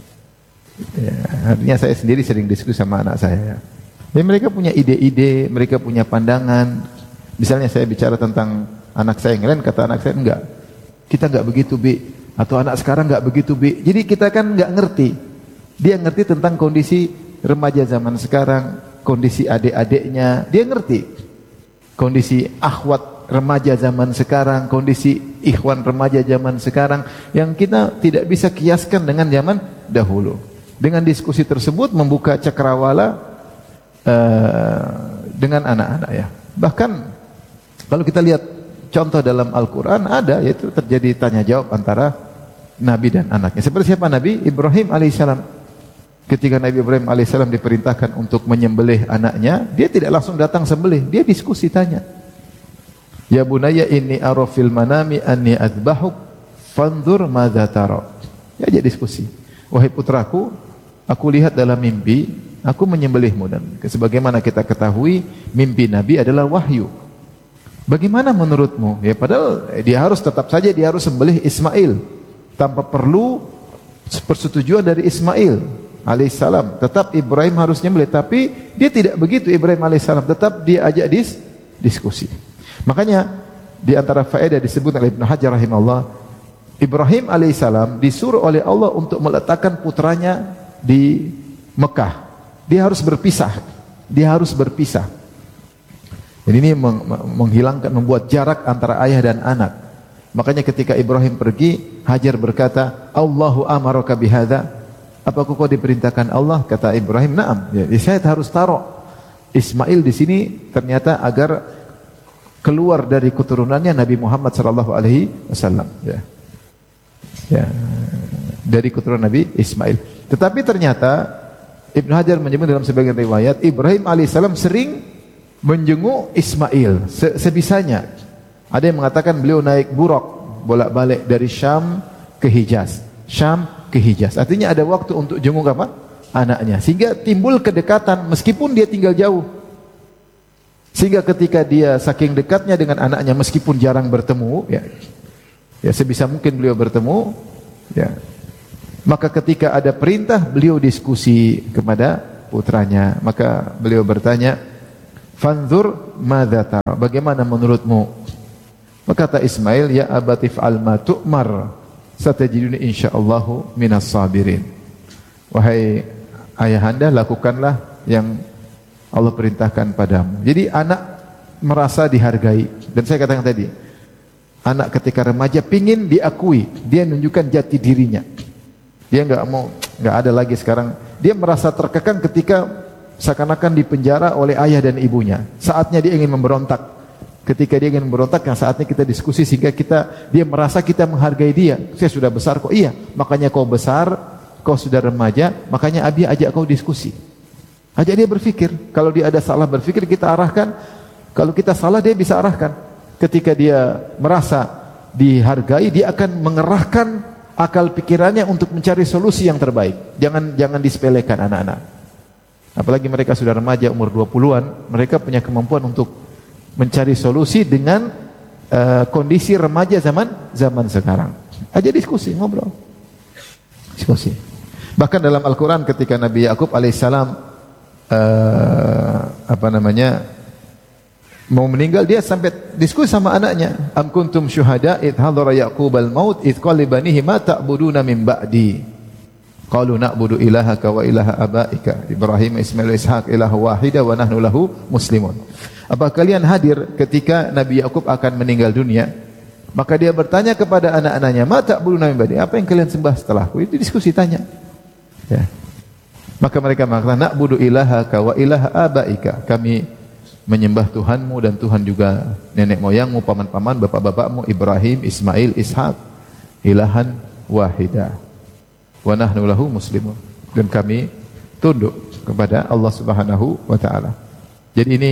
Ya, artinya saya sendiri sering diskusi sama anak saya ya. Ya, mereka punya ide-ide, mereka punya pandangan. Misalnya saya bicara tentang anak saya yang lain, kata anak saya enggak. Kita enggak begitu, Bi. Atau anak sekarang enggak begitu, Bi. Jadi kita kan enggak ngerti. Dia ngerti tentang kondisi remaja zaman sekarang, kondisi adik-adiknya, dia ngerti. Kondisi akhwat remaja zaman sekarang, kondisi ikhwan remaja zaman sekarang yang kita tidak bisa kiaskan dengan zaman dahulu. Dengan diskusi tersebut membuka cakrawala uh, dengan anak-anak ya. Bahkan kalau kita lihat contoh dalam Al-Quran ada, yaitu terjadi tanya jawab antara Nabi dan anaknya. Seperti siapa Nabi? Ibrahim alaihissalam. Ketika Nabi Ibrahim alaihissalam diperintahkan untuk menyembelih anaknya, dia tidak langsung datang sembelih, dia diskusi tanya. Ya bunayya inni ara fil manami anni adbahuk fanzur madza tara. Ya jadi diskusi. Wahai putraku, aku lihat dalam mimpi, aku menyembelihmu, dan sebagaimana kita ketahui, mimpi Nabi adalah wahyu. Bagaimana menurutmu? Ya padahal dia harus tetap saja dia harus sembelih Ismail tanpa perlu persetujuan dari Ismail alaihissalam. Tetap Ibrahim harus nyembelih, tapi dia tidak begitu. Ibrahim alaihissalam tetap dia ajak dis diskusi. Makanya di antara faedah disebut oleh Ibnu Hajar rahimahullah, Ibrahim alaihissalam disuruh oleh Allah untuk meletakkan putranya di Mekah. Dia harus berpisah. Dia harus berpisah. Jadi ini menghilangkan, membuat jarak antara ayah dan anak. Makanya ketika Ibrahim pergi, Hajar berkata, Allahu amaraka bihadza. Apakah kau diperintahkan Allah? Kata Ibrahim, na'am. Ya, saya harus taruh Ismail di sini ternyata agar keluar dari keturunannya Nabi Muhammad sallallahu alaihi wasallam. Ya. Ya, dari keturunan Nabi Ismail. Tetapi ternyata Ibnu Hajar menyebut dalam sebagian riwayat, Ibrahim alaihissalam sering menjenguk Ismail se sebisanya. Ada yang mengatakan beliau naik buraq bolak-balik dari Syam ke Hijaz, Syam ke Hijaz. Artinya ada waktu untuk jenguk apa? Anaknya. Sehingga timbul kedekatan meskipun dia tinggal jauh. Sehingga ketika dia saking dekatnya dengan anaknya meskipun jarang bertemu, ya, ya sebisa mungkin beliau bertemu, ya. Maka ketika ada perintah beliau diskusi kepada putranya. Maka beliau bertanya, "Fanzur madza tara?" Bagaimana menurutmu? Maka kata Ismail, "Ya abati fa'al ma tu'mar, satajiduni insyaallahu minas sabirin." Wahai ayahanda, lakukanlah yang Allah perintahkan padamu. Jadi anak merasa dihargai. Dan saya katakan tadi, anak ketika remaja pingin diakui, dia menunjukkan jati dirinya. Dia enggak mau, enggak ada lagi sekarang. Dia merasa terkekang ketika seakan-akan dipenjara oleh ayah dan ibunya. Saatnya dia ingin memberontak. Ketika dia ingin memberontak, yang saatnya kita diskusi sehingga kita dia merasa kita menghargai dia. Saya sudah besar kok. Iya, makanya kau besar, kau sudah remaja, makanya Abi ajak kau diskusi. Ajak dia berpikir. Kalau dia ada salah berpikir, kita arahkan. Kalau kita salah, dia bisa arahkan. Ketika dia merasa dihargai, dia akan mengerahkan akal pikirannya untuk mencari solusi yang terbaik. Jangan jangan disepelekan anak-anak. Apalagi mereka sudah remaja umur dua puluhan, mereka punya kemampuan untuk mencari solusi dengan uh, kondisi remaja zaman zaman sekarang. Aja diskusi, ngobrol. Diskusi. Bahkan dalam Al-Qur'an ketika Nabi Yakub alaihissalam uh, apa namanya mau meninggal, dia sampai diskusi sama anaknya. Am kuntum syuhada id hadara Yaqubal maut id qala banihi ma ta'buduna min ba'di. Qalu na'budu ilahaka wa ilaha abaika Ibrahim Ismail Ishaq ilaha wahida wa nahnu lahu muslimun. Apa kalian hadir ketika Nabi Yakub akan meninggal dunia? Maka dia bertanya kepada anak-anaknya, ma ta'buduna min ba'di? Apa yang kalian sembah setelahku? Itu diskusi tanya. Ya. Maka mereka mengatakan na'budu ilahaka wa ilaha abaika. Kami menyembah Tuhanmu dan Tuhan juga nenek moyangmu, paman-paman, bapak-bapakmu Ibrahim, Ismail, Ishak, ilahan wahidah. Wa nahnu lahu muslimun. Dan kami tunduk kepada Allah Subhanahu wa taala. Jadi ini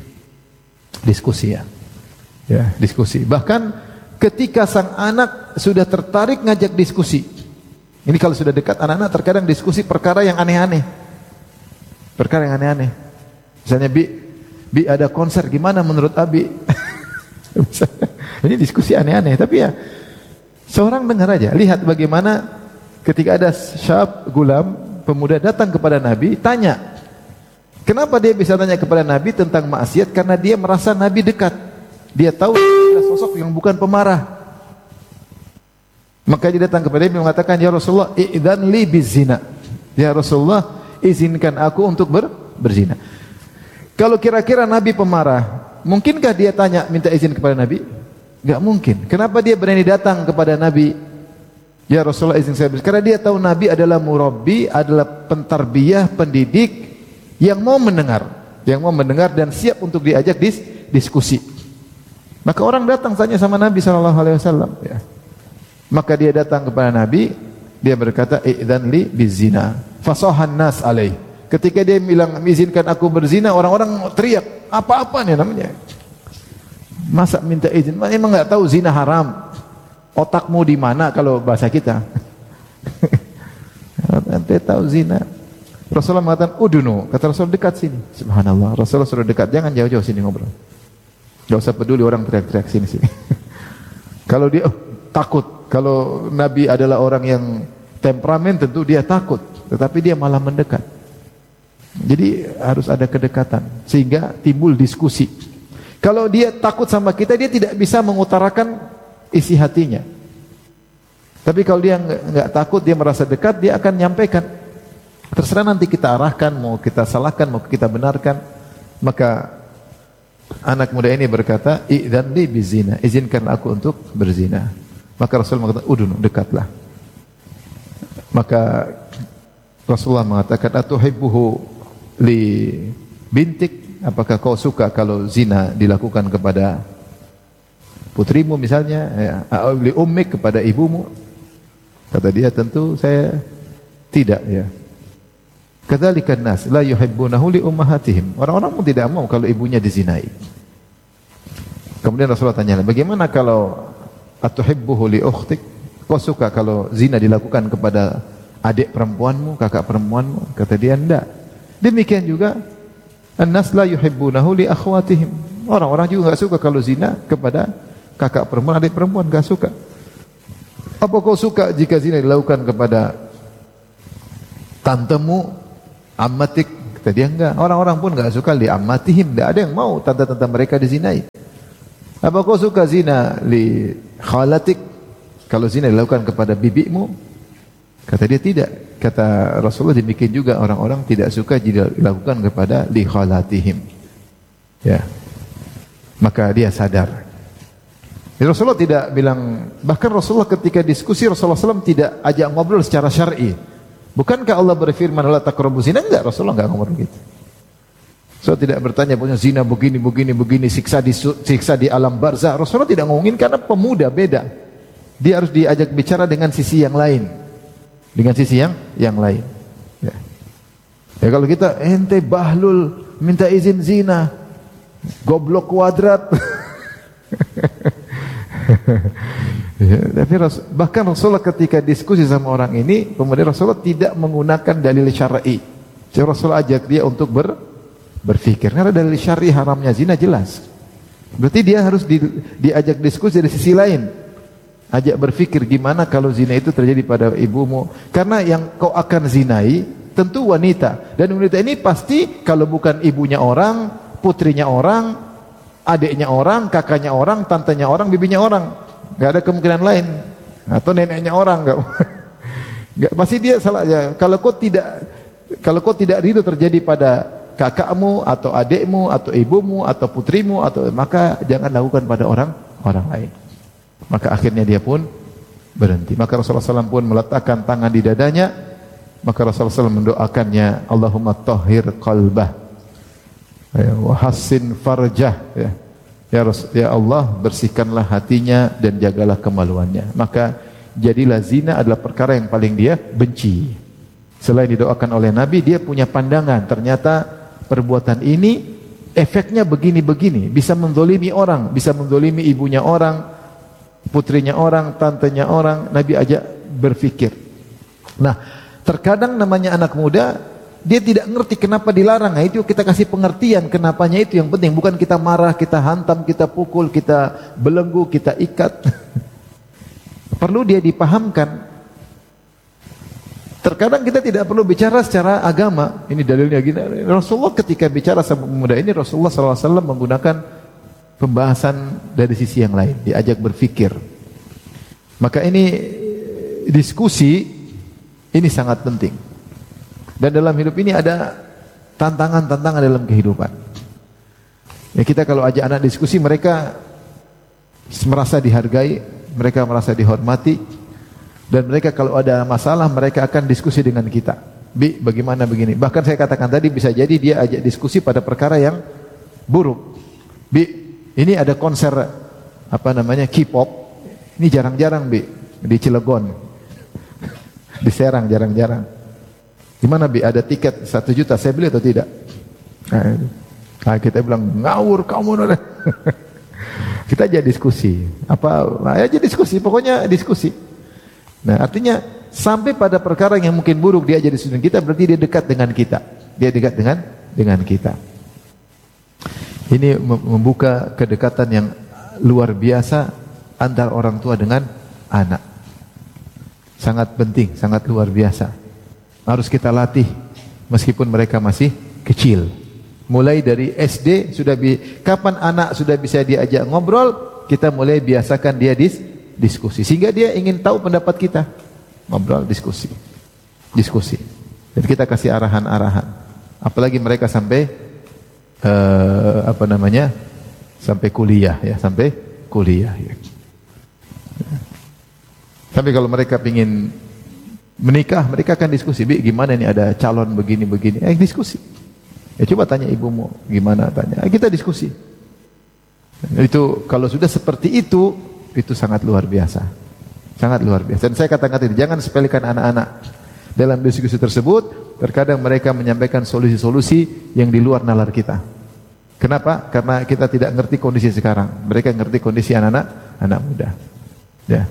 diskusi ya. Ya, diskusi. Bahkan ketika sang anak sudah tertarik ngajak diskusi. Ini kalau sudah dekat anak-anak terkadang diskusi perkara yang aneh-aneh. Perkara yang aneh-aneh. Misalnya, Bi, Bi ada konser, gimana menurut Abi? Ini diskusi aneh-aneh, tapi ya seorang dengar aja. Lihat bagaimana ketika ada syab gulam, pemuda datang kepada Nabi, tanya. Kenapa dia bisa tanya kepada Nabi tentang maksiat? Karena dia merasa Nabi dekat. Dia tahu ada sosok yang bukan pemarah. Maka dia datang kepada Nabi mengatakan, "Ya Rasulullah, idzan li bizina." Ya Rasulullah, izinkan aku untuk ber berzina. Kalau kira-kira Nabi pemarah, mungkinkah dia tanya minta izin kepada Nabi? Enggak mungkin. Kenapa dia berani datang kepada Nabi? Ya Rasulullah, izin saya. Karena dia tahu Nabi adalah murabbi, adalah pentarbiyah, pendidik yang mau mendengar, yang mau mendengar dan siap untuk diajak dis diskusi. Maka orang datang tanya sama Nabi sallallahu alaihi wasallam. Ya. Maka dia datang kepada Nabi, dia berkata, "Idzan li bizina." Fasahan nas alaih. Ketika dia bilang, izinkan aku berzina, orang-orang teriak, apa-apa nih namanya? Masa minta izin? Emang nggak tahu zina haram? Otakmu di mana kalau bahasa kita? Nanti tahu zina. Rasulullah mengatakan, udunu. Kata Rasul, dekat sini. Subhanallah. Rasulullah sudah dekat. Jangan jauh-jauh sini ngobrol. Gak usah peduli orang teriak-teriak sini-sini. Kalau dia oh, takut. Kalau Nabi adalah orang yang temperamen, tentu dia takut. Tetapi dia malah mendekat. Jadi harus ada kedekatan sehingga timbul diskusi. Kalau dia takut sama kita, dia tidak bisa mengutarakan isi hatinya. Tapi kalau dia nggak takut, dia merasa dekat, dia akan nyampaikan. Terserah nanti kita arahkan, mau kita salahkan, mau kita benarkan. Maka anak muda ini berkata, "Idzan li bizina." Izinkan aku untuk berzina. Maka Rasul mengatakan, "Udun, dekatlah." Maka Rasulullah mengatakan, "Atuhibbuhu li bintik?" Apakah kau suka kalau zina dilakukan kepada putrimu misalnya, ya, li ummik, kepada ibumu? Kata dia, tentu saya tidak, ya. Kadzalikan nas la yuhibbunahu li ummahatihim. Orang-orang pun tidak mau kalau ibunya dizinai. Kemudian Rasulullah tanya, bagaimana kalau atuhibbuhu li ukhtik? Kau suka kalau zina dilakukan kepada adik perempuanmu, kakak perempuanmu? Kata dia, enggak. Demikian juga an-nas la yuhibbunahu li akhwatihim. Orang-orang juga enggak suka kalau zina kepada kakak perempuan, adik perempuan, enggak suka. Apa kau suka jika zina dilakukan kepada tantemu, ammatik, Kata dia enggak. Orang-orang pun enggak suka li ammatihim, enggak ada yang mau tante-tante mereka dizinai. Apa kau suka zina li khalatik? Kalau zina dilakukan kepada bibimu? Kata dia tidak. Kata Rasulullah demikian juga orang-orang tidak suka jika dilakukan kepada li khalatihim. Ya. Maka dia sadar. Jadi Rasulullah tidak bilang, bahkan Rasulullah ketika diskusi Rasulullah shallallahu alaihi wasallam tidak ajak ngobrol secara syar'i. Bukankah Allah berfirman la taqrabu zina? Enggak, Rasulullah enggak ngobrol gitu. So tidak bertanya punya zina begini begini begini siksa di siksa di alam barzah. Rasulullah tidak ngomongin karena pemuda beda. Dia harus diajak bicara dengan sisi yang lain. Dengan sisi yang yang lain. Ya. Ya kalau kita ente bahlul minta izin zina. Goblok kuadrat. Ya, tapi Rasul, bahkan Rasulullah ketika diskusi sama orang ini, kemudian Rasulullah tidak menggunakan dalil syar'i. Jadi Rasulullah ajak dia untuk ber, berpikir. Karena dalil syar'i haramnya zina jelas. Berarti dia harus di, diajak diskusi dari sisi lain. Ajak berpikir gimana kalau zina itu terjadi pada ibumu. Karena yang kau akan zinai tentu wanita. Dan wanita ini pasti kalau bukan ibunya orang, putrinya orang, adiknya orang, kakaknya orang, tantenya orang, bibinya orang. Gak ada kemungkinan lain. Atau neneknya orang, gak. Gak pasti dia salah ya. Kalau kau tidak, kalau kau tidak ridho terjadi pada kakakmu atau adikmu atau ibumu atau putrimu atau maka jangan lakukan pada orang orang lain. Maka akhirnya dia pun berhenti. Maka Rasulullah shallallahu alaihi wasallam pun meletakkan tangan di dadanya. Maka Rasulullah shallallahu alaihi wasallam mendoakannya, Allahumma tahhir qalbah wa hassin farjah. Ya. Ya, Rasul, ya Allah, bersihkanlah hatinya dan jagalah kemaluannya. Maka jadilah zina adalah perkara yang paling dia benci. Selain didoakan oleh Nabi, dia punya pandangan. Ternyata perbuatan ini efeknya begini-begini. Bisa menzolimi orang, bisa menzolimi ibunya orang, putrinya orang, tantenya orang. Nabi ajak berpikir. Nah, terkadang namanya anak muda, dia tidak ngerti kenapa dilarang. Nah, itu kita kasih pengertian kenapanya, itu yang penting. Bukan kita marah, kita hantam, kita pukul, kita belenggu, kita ikat. Perlu dia dipahamkan. Terkadang kita tidak perlu bicara secara agama. Ini dalilnya gini. Rasulullah ketika bicara sama pemuda ini, Rasulullah shallallahu alaihi wasallam menggunakan pembahasan dari sisi yang lain. Diajak berpikir. Maka ini diskusi ini sangat penting. Dan dalam hidup ini ada tantangan-tantangan dalam kehidupan. Ya, kita kalau ajak anak diskusi, mereka merasa dihargai, mereka merasa dihormati, dan mereka kalau ada masalah, mereka akan diskusi dengan kita. Bi, bagaimana begini? Bahkan saya katakan tadi, bisa jadi dia ajak diskusi pada perkara yang buruk. Bi, ini ada konser apa namanya K-pop, ini jarang-jarang Bi, di Cilegon, di Serang jarang-jarang. Gimana Bi, ada tiket satu juta, saya beli atau tidak? Nah, nah kita bilang, ngawur kamu. Kita aja diskusi. Apa, nah, aja diskusi, pokoknya diskusi. Nah, artinya sampai pada perkara yang mungkin buruk dia jadi diskusi kita, berarti dia dekat dengan kita. Dia dekat dengan dengan kita. Ini membuka kedekatan yang luar biasa antara orang tua dengan anak. Sangat penting, sangat luar biasa. Harus kita latih meskipun mereka masih kecil. Mulai dari S D sudah bi kapan anak sudah bisa diajak ngobrol, kita mulai biasakan dia dis diskusi sehingga dia ingin tahu pendapat kita. Ngobrol, diskusi. Diskusi. Dan kita kasih arahan-arahan. Apalagi mereka sampai uh, apa namanya? Sampai kuliah ya, sampai kuliah ya. Tapi kalau mereka ingin menikah, mereka akan diskusi, Bi, gimana ini ada calon begini-begini. Eh, diskusi. Ya coba tanya ibumu, gimana tanya. Eh, kita diskusi. Itu kalau sudah seperti itu, itu sangat luar biasa. Sangat luar biasa. Dan saya katakan tadi, jangan sepelekan anak-anak. Dalam diskusi tersebut, terkadang mereka menyampaikan solusi-solusi yang di luar nalar kita. Kenapa? Karena kita tidak ngerti kondisi sekarang. Mereka ngerti kondisi anak-anak, anak muda. Ya.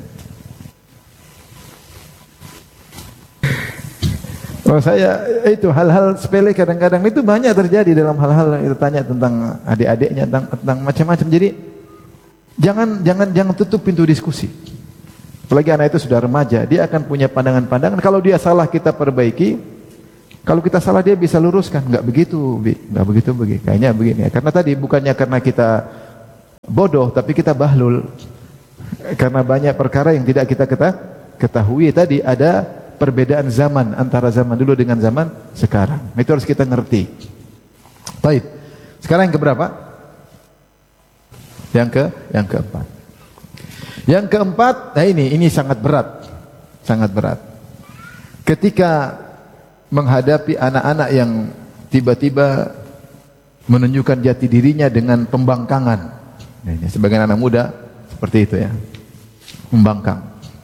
Kalau saya itu hal-hal sepele kadang-kadang itu banyak terjadi dalam hal-hal yang kita tanya tentang adik-adiknya, tentang, tentang macam-macam. Jadi jangan jangan jangan tutup pintu diskusi. Apalagi anak itu sudah remaja, dia akan punya pandangan-pandangan. Kalau dia salah kita perbaiki, Kalau kita salah dia bisa luruskan. Enggak begitu, Bi. Enggak begitu begini. Kayaknya begini ya. Karena tadi bukannya karena kita bodoh, tapi kita bahlul. Karena banyak perkara yang tidak kita ketahui. Tadi ada perbedaan zaman antara zaman dulu dengan zaman sekarang. Itu harus kita ngerti. Baik. Sekarang yang keberapa? Yang ke yang keempat. Yang keempat, nah ini ini sangat berat. Sangat berat. Ketika menghadapi anak-anak yang tiba-tiba menunjukkan jati dirinya dengan pembangkangan. Nah, ini sebagian anak muda seperti itu ya. Membangkang.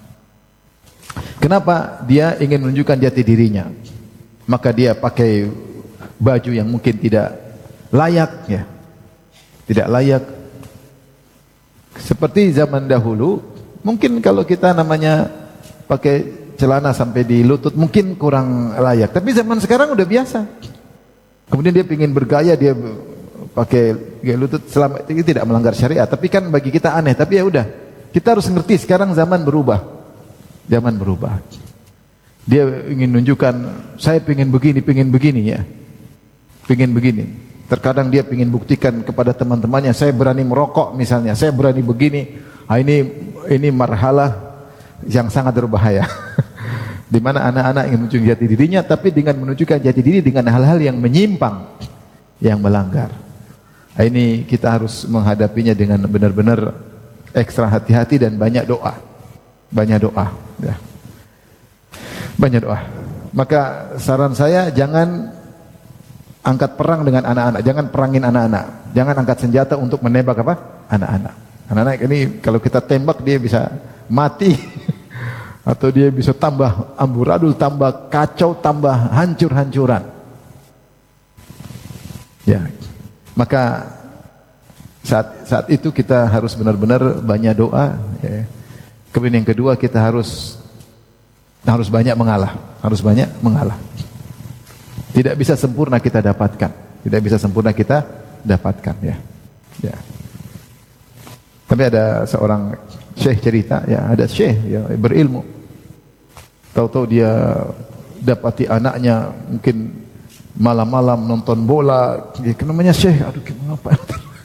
Kenapa dia ingin menunjukkan jati dirinya? Maka dia pakai baju yang mungkin tidak layak ya. Tidak layak. Seperti zaman dahulu, mungkin kalau kita namanya pakai celana sampai di lutut mungkin kurang layak, tapi zaman sekarang udah biasa. Kemudian dia ingin bergaya, dia pakai gaya lutut, selama itu tidak melanggar syariat, tapi kan bagi kita aneh. Tapi ya udah, kita harus ngerti sekarang zaman berubah. Zaman berubah. Dia ingin menunjukkan, saya ingin begini, ingin begini ya. Ingin begini. Terkadang dia ingin buktikan kepada teman-temannya, saya berani merokok misalnya, saya berani begini. Ah, ini ini marhalah yang sangat berbahaya. Di mana anak-anak ingin menunjukkan jati dirinya, tapi dengan menunjukkan jati diri dengan hal-hal yang menyimpang, yang melanggar. Nah, ini kita harus menghadapinya dengan benar-benar ekstra hati-hati dan banyak doa, banyak doa. Ya. Banyak doa. Maka saran saya jangan angkat perang dengan anak-anak, jangan perangin anak-anak, jangan angkat senjata untuk menembak apa? Anak-anak. Anak-anak ini kalau kita tembak dia bisa mati. Atau dia bisa tambah amburadul, tambah kacau, tambah hancur-hancuran. Ya, maka saat saat itu kita harus benar-benar banyak doa. Ya. Kemudian yang kedua kita harus harus banyak mengalah, harus banyak mengalah. Tidak bisa sempurna kita dapatkan, tidak bisa sempurna kita dapatkan. Ya, ya. Tapi ada seorang syekh cerita, ya ada syekh ya berilmu. Tahu-tahu dia dapati anaknya mungkin malam-malam nonton bola, dia namanya syekh, aduh gimana apa?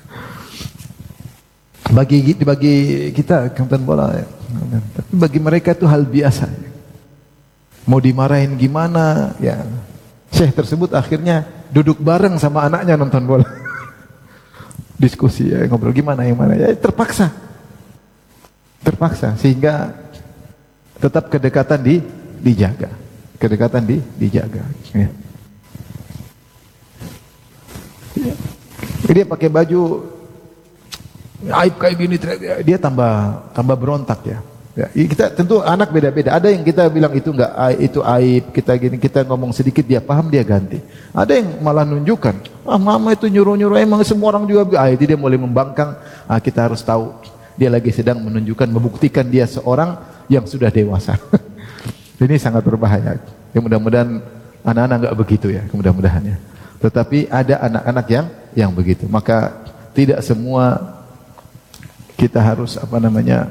Bagi bagi kita nonton bola, ya. Tapi bagi mereka itu hal biasa. Mau dimarahin gimana? Ya, syekh tersebut akhirnya duduk bareng sama anaknya nonton bola. Diskusi ya, ngobrol gimana yang mana? Ya terpaksa, terpaksa sehingga tetap kedekatan di dijaga, kedekatan di dijaga. Ya. Ya. Dia pakai baju aib kayak gini, dia tambah tambah berontak ya. Ya, kita tentu anak beda-beda. Ada yang kita bilang itu enggak itu aib, kita gini kita ngomong sedikit dia paham dia ganti. Ada yang malah nunjukkan, ah mama itu nyuruh-nyuruh emang semua orang juga. Ah itu dia mulai membangkang. Ah kita harus tahu dia lagi sedang menunjukkan membuktikan dia seorang yang sudah dewasa. Ini sangat berbahaya. Ya mudah-mudahan anak-anak enggak begitu ya, mudah-mudahan ya. Tetapi ada anak-anak yang yang begitu. Maka tidak semua kita harus apa namanya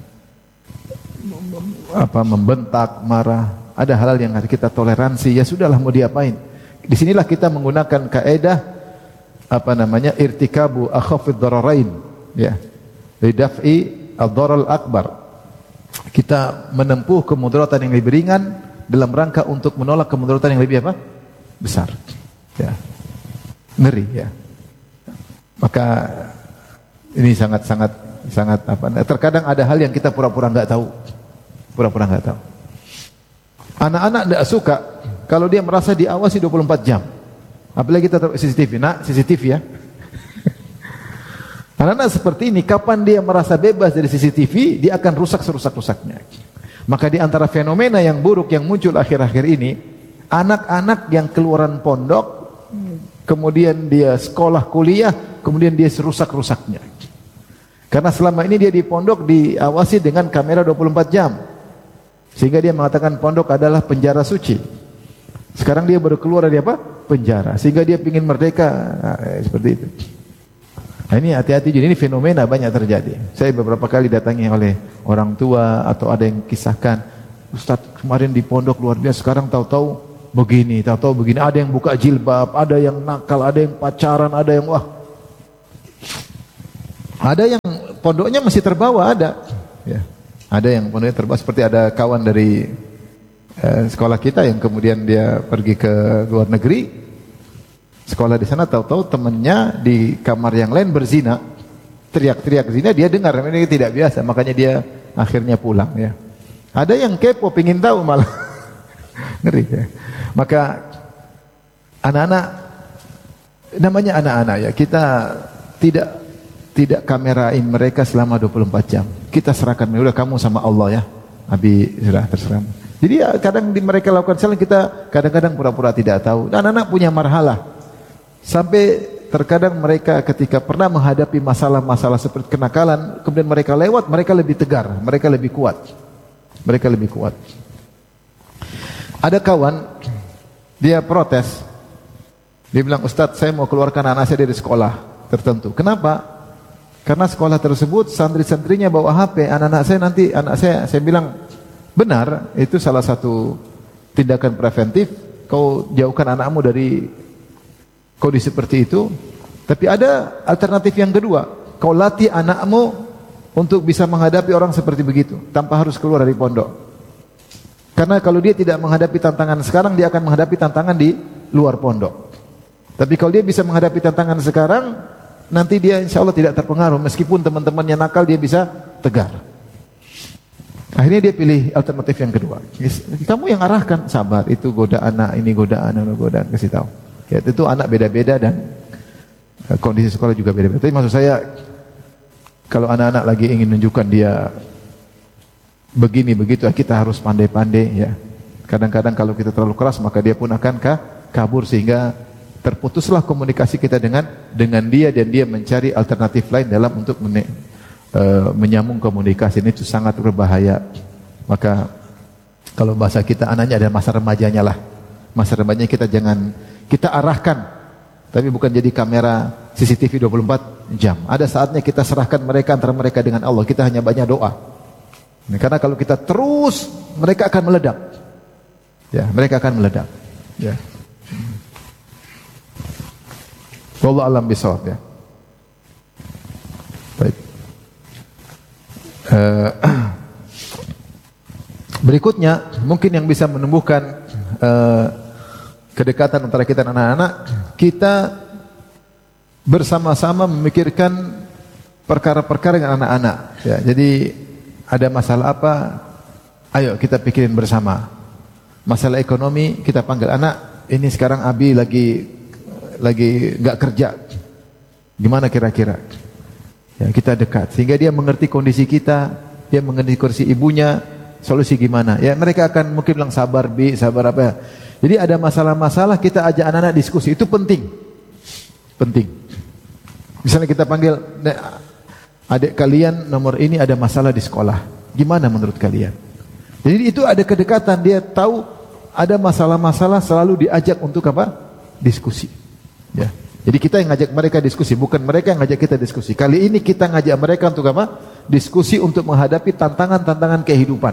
apa membentak, marah. Ada hal yang harus kita toleransi. Ya sudahlah mau diapain. Di sinilah kita menggunakan kaidah apa namanya irtikabu akhafid dararain ya. Lidaf'i ad-darar akbar. Kita menempuh kemudaratan yang lebih ringan dalam rangka untuk menolak kemudaratan yang lebih apa? Besar. Ya. Ngeri ya. Maka ini sangat-sangat sangat apa? Terkadang ada hal yang kita pura-pura enggak tahu. Pura-pura enggak tahu. Anak-anak enggak suka kalau dia merasa diawasi dua puluh empat jam. Apalagi kita taruh C C T V. Nah, C C T V ya. Anak-anak seperti ini, kapan dia merasa bebas dari C C T V, dia akan rusak serusak-rusaknya. Maka di antara fenomena yang buruk yang muncul akhir-akhir ini, anak-anak yang keluaran pondok, kemudian dia sekolah kuliah, kemudian dia serusak-rusaknya. Karena selama ini dia di pondok diawasi dengan kamera dua puluh empat jam. Sehingga dia mengatakan pondok adalah penjara suci. Sekarang dia baru keluar dari apa? Penjara. Sehingga dia ingin merdeka. Nah, seperti itu. Nah ini hati-hati, jadi ini fenomena banyak terjadi. Saya beberapa kali datangi oleh orang tua atau ada yang kisahkan, Ustaz kemarin di pondok luar biasa, sekarang tahu-tahu begini, tahu-tahu begini, ada yang buka jilbab, ada yang nakal, ada yang pacaran, ada yang wah. Ada yang pondoknya masih terbawa, ada. Ya. Ada yang pondoknya terbawa, seperti ada kawan dari eh, sekolah kita yang kemudian dia pergi ke luar negeri, sekolah di sana, tahu-tahu temannya di kamar yang lain berzina, teriak-teriak zina, dia dengar, ini tidak biasa, makanya dia akhirnya pulang. Ya. Ada yang kepo, pingin tahu malah, ngeri. Ya. Maka anak-anak, namanya anak-anak ya, kita tidak tidak kamerain mereka selama dua puluh empat jam. Kita serahkan, udah kamu sama Allah ya, Abi sudah terserah. Jadi ya, kadang di mereka lakukan salah, kita kadang-kadang pura-pura tidak tahu. Dan anak-anak punya marhalah. Sampai terkadang mereka ketika pernah menghadapi masalah-masalah seperti kenakalan, kemudian mereka lewat, mereka lebih tegar, mereka lebih kuat. Mereka lebih kuat. Ada kawan, dia protes. Dia bilang, Ustadz, saya mau keluarkan anak saya dari sekolah tertentu. Kenapa? Karena sekolah tersebut santri-santrinya bawa H P, anak-anak saya nanti, anak saya, saya bilang, benar, itu salah satu tindakan preventif, kau jauhkan anakmu dari kondisi seperti itu. Tapi ada alternatif yang kedua, kau latih anakmu untuk bisa menghadapi orang seperti begitu, tanpa harus keluar dari pondok. Karena kalau dia tidak menghadapi tantangan sekarang, dia akan menghadapi tantangan di luar pondok. Tapi kalau dia bisa menghadapi tantangan sekarang, nanti dia insya Allah tidak terpengaruh, meskipun teman-temannya nakal, dia bisa tegar. Akhirnya dia pilih alternatif yang kedua. Kamu yang arahkan, sabar, itu godaan anak, ini godaan, ini godaan, kasih tahu. Ya, itu anak beda-beda dan kondisi sekolah juga beda-beda. Tapi maksud saya, kalau anak-anak lagi ingin menunjukkan dia begini begitu, kita harus pandai-pandai ya. Kadang-kadang kalau kita terlalu keras, maka dia pun akan kabur, sehingga terputuslah komunikasi kita dengan dengan dia, dan dia mencari alternatif lain dalam untuk men, uh, menyambung komunikasi. Ini itu sangat berbahaya. Maka kalau bahasa kita, anaknya ada masa remajanya lah. Masa remajanya kita jangan, kita arahkan, tapi bukan jadi kamera C C T V dua puluh empat jam. Ada saatnya kita serahkan mereka, antara mereka dengan Allah. Kita hanya banyak doa. Nah, karena kalau kita terus, mereka akan meledak. Ya, mereka akan meledak. Ya. Wallahu a'lam bishawab ya. Baik. Uh, berikutnya, mungkin yang bisa menumbuhkan uh, kedekatan antara kita dan anak-anak, kita bersama-sama memikirkan perkara-perkara dengan anak-anak. Ya, jadi ada masalah apa, ayo kita pikirin bersama. Masalah ekonomi, kita panggil anak, ini sekarang Abi lagi lagi nggak kerja, gimana kira-kira? Ya, kita dekat, sehingga dia mengerti kondisi kita, dia mengerti kondisi ibunya, solusi gimana? Ya, mereka akan mungkin bilang sabar bi, sabar apa ya. Jadi ada masalah-masalah, kita ajak anak-anak diskusi, itu penting, penting. Misalnya kita panggil, adik kalian nomor ini ada masalah di sekolah, gimana menurut kalian? Jadi itu ada kedekatan, dia tahu ada masalah-masalah, selalu diajak untuk apa? Diskusi. Ya. Jadi kita yang ngajak mereka diskusi, bukan mereka yang ngajak kita diskusi. Kali ini kita ngajak mereka untuk apa? Diskusi untuk menghadapi tantangan-tantangan kehidupan.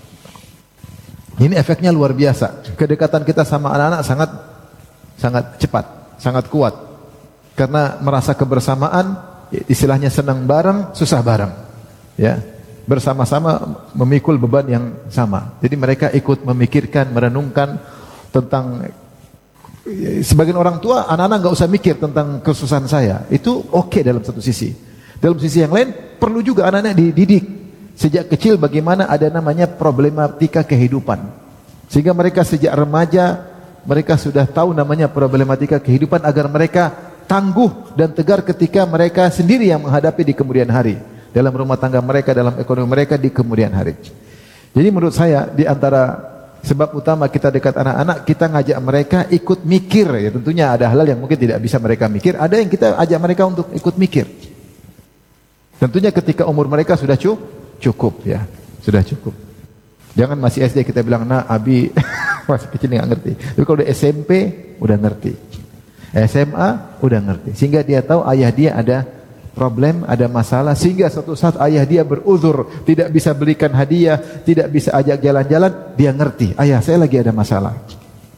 Ini efeknya luar biasa. Kedekatan kita sama anak-anak sangat sangat cepat, sangat kuat. Karena merasa kebersamaan, istilahnya senang bareng, susah bareng. Ya. Bersama-sama memikul beban yang sama. Jadi mereka ikut memikirkan, merenungkan tentang. Sebagian orang tua, anak-anak nggak usah mikir tentang kesusahan saya. Itu oke okay dalam satu sisi. Dalam sisi yang lain, perlu juga anak-anak dididik sejak kecil bagaimana ada namanya problematika kehidupan. Sehingga mereka sejak remaja, mereka sudah tahu namanya problematika kehidupan, agar mereka tangguh dan tegar ketika mereka sendiri yang menghadapi di kemudian hari. Dalam rumah tangga mereka, dalam ekonomi mereka di kemudian hari. Jadi menurut saya, di antara sebab utama kita dekat anak-anak, kita ngajak mereka ikut mikir. Ya, tentunya ada hal yang mungkin tidak bisa mereka mikir, ada yang kita ajak mereka untuk ikut mikir. Tentunya ketika umur mereka sudah cukup, ya, sudah cukup. Jangan masih S D kita bilang, nah Abi masih kecil nggak ngerti. Tapi kalau udah S M P udah ngerti, S M A udah ngerti, sehingga dia tahu ayah dia ada problem, ada masalah, sehingga suatu saat ayah dia beruzur, tidak bisa belikan hadiah, tidak bisa ajak jalan-jalan, dia ngerti, ayah saya lagi ada masalah.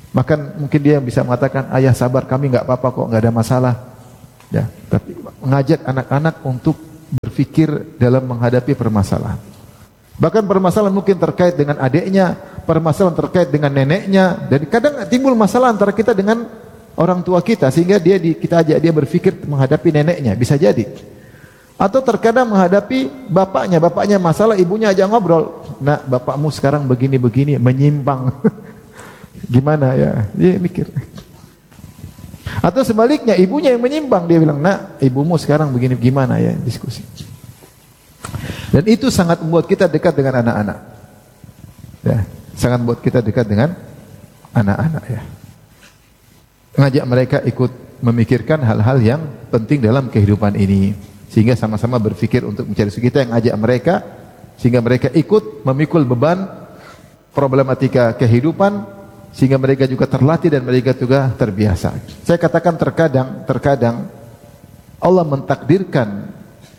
Bahkan mungkin dia bisa mengatakan, ayah sabar, kami nggak apa-apa kok, nggak ada masalah. Ya, tapi mengajak anak-anak untuk berpikir dalam menghadapi permasalahan. Bahkan permasalahan mungkin terkait dengan adiknya, permasalahan terkait dengan neneknya, dan kadang timbul masalah antara kita dengan orang tua kita, sehingga dia di, kita ajak dia berpikir menghadapi neneknya, bisa jadi. Atau terkadang menghadapi bapaknya, bapaknya masalah, ibunya ajak ngobrol, nak bapakmu sekarang begini-begini, menyimpang. Gimana ya? Dia mikir. Atau sebaliknya, ibunya yang menyimpang, dia bilang, nak ibumu sekarang begini, gimana ya? Diskusi. Dan itu sangat membuat kita dekat dengan anak-anak. Ya, sangat membuat kita dekat dengan anak-anak ya. Ngajak mereka ikut memikirkan hal-hal yang penting dalam kehidupan ini, sehingga sama-sama berpikir untuk mencari rezeki. Kita yang ngajak mereka sehingga mereka ikut memikul beban problematika kehidupan, sehingga mereka juga terlatih dan mereka juga terbiasa. Saya katakan terkadang terkadang Allah mentakdirkan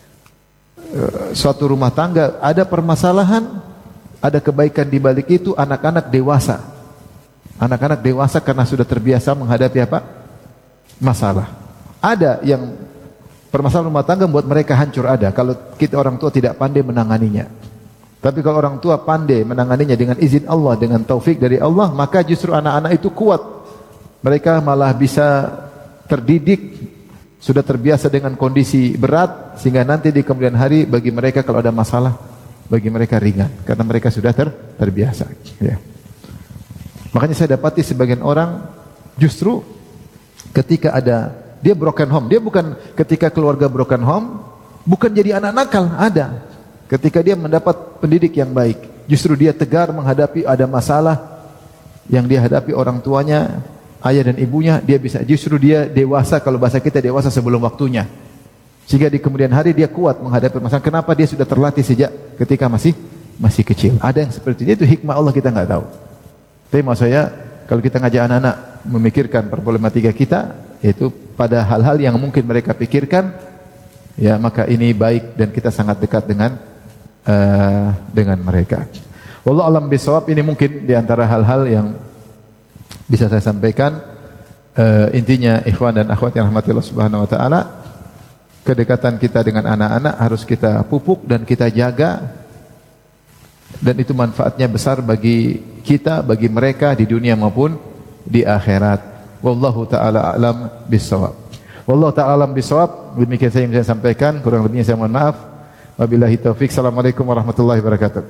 suatu rumah tangga ada permasalahan, ada kebaikan di balik itu, anak-anak dewasa. Anak-anak dewasa karena sudah terbiasa menghadapi apa? Masalah. Ada yang permasalahan rumah tangga membuat mereka hancur, ada. Kalau kita orang tua tidak pandai menanganinya. Tapi kalau orang tua pandai menanganinya dengan izin Allah, dengan taufik dari Allah, maka justru anak-anak itu kuat. Mereka malah bisa terdidik, sudah terbiasa dengan kondisi berat, sehingga nanti di kemudian hari bagi mereka kalau ada masalah, bagi mereka ringan, karena mereka sudah ter, terbiasa. Ya. Makanya saya dapati sebagian orang justru ketika ada dia broken home, dia bukan ketika keluarga broken home, bukan jadi anak nakal, ada. Ketika dia mendapat pendidik yang baik, justru dia tegar menghadapi ada masalah yang dia hadapi orang tuanya, ayah dan ibunya, dia bisa justru dia dewasa, kalau bahasa kita dewasa sebelum waktunya. Sehingga di kemudian hari dia kuat menghadapi masalah. Kenapa? Dia sudah terlatih sejak ketika masih masih kecil. Ada yang seperti itu, itu hikmah Allah, kita nggak tahu. Tapi maksud saya, kalau kita ngajak anak-anak memikirkan problematika kita, yaitu pada hal-hal yang mungkin mereka pikirkan, ya maka ini baik dan kita sangat dekat dengan uh, dengan mereka. Wallahu a'lam bishawab. Ini mungkin di antara hal-hal yang bisa saya sampaikan. Uh, intinya ikhwan dan akhwat yang rahmati Allah Subhanahu wa taala, kedekatan kita dengan anak-anak harus kita pupuk dan kita jaga, dan itu manfaatnya besar bagi kita, bagi mereka di dunia maupun di akhirat. Wallahu taala a'lam bishawab. Wallahu taala a'lam bishawab. Demikian saya yang saya sampaikan, kurang lebihnya saya mohon maaf. Wabillahi taufik. Assalamualaikum warahmatullahi wabarakatuh.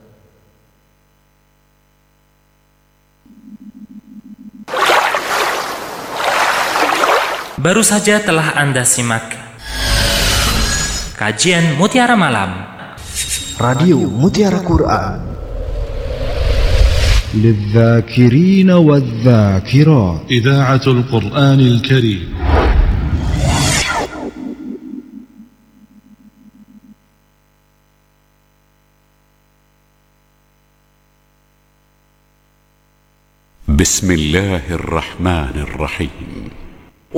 Baru saja telah Anda simak kajian Mutiara Malam Radio Mutiara Quran للذاكرين والذاكرات إذاعة القرآن الكريم. بسم الله الرحمن الرحيم.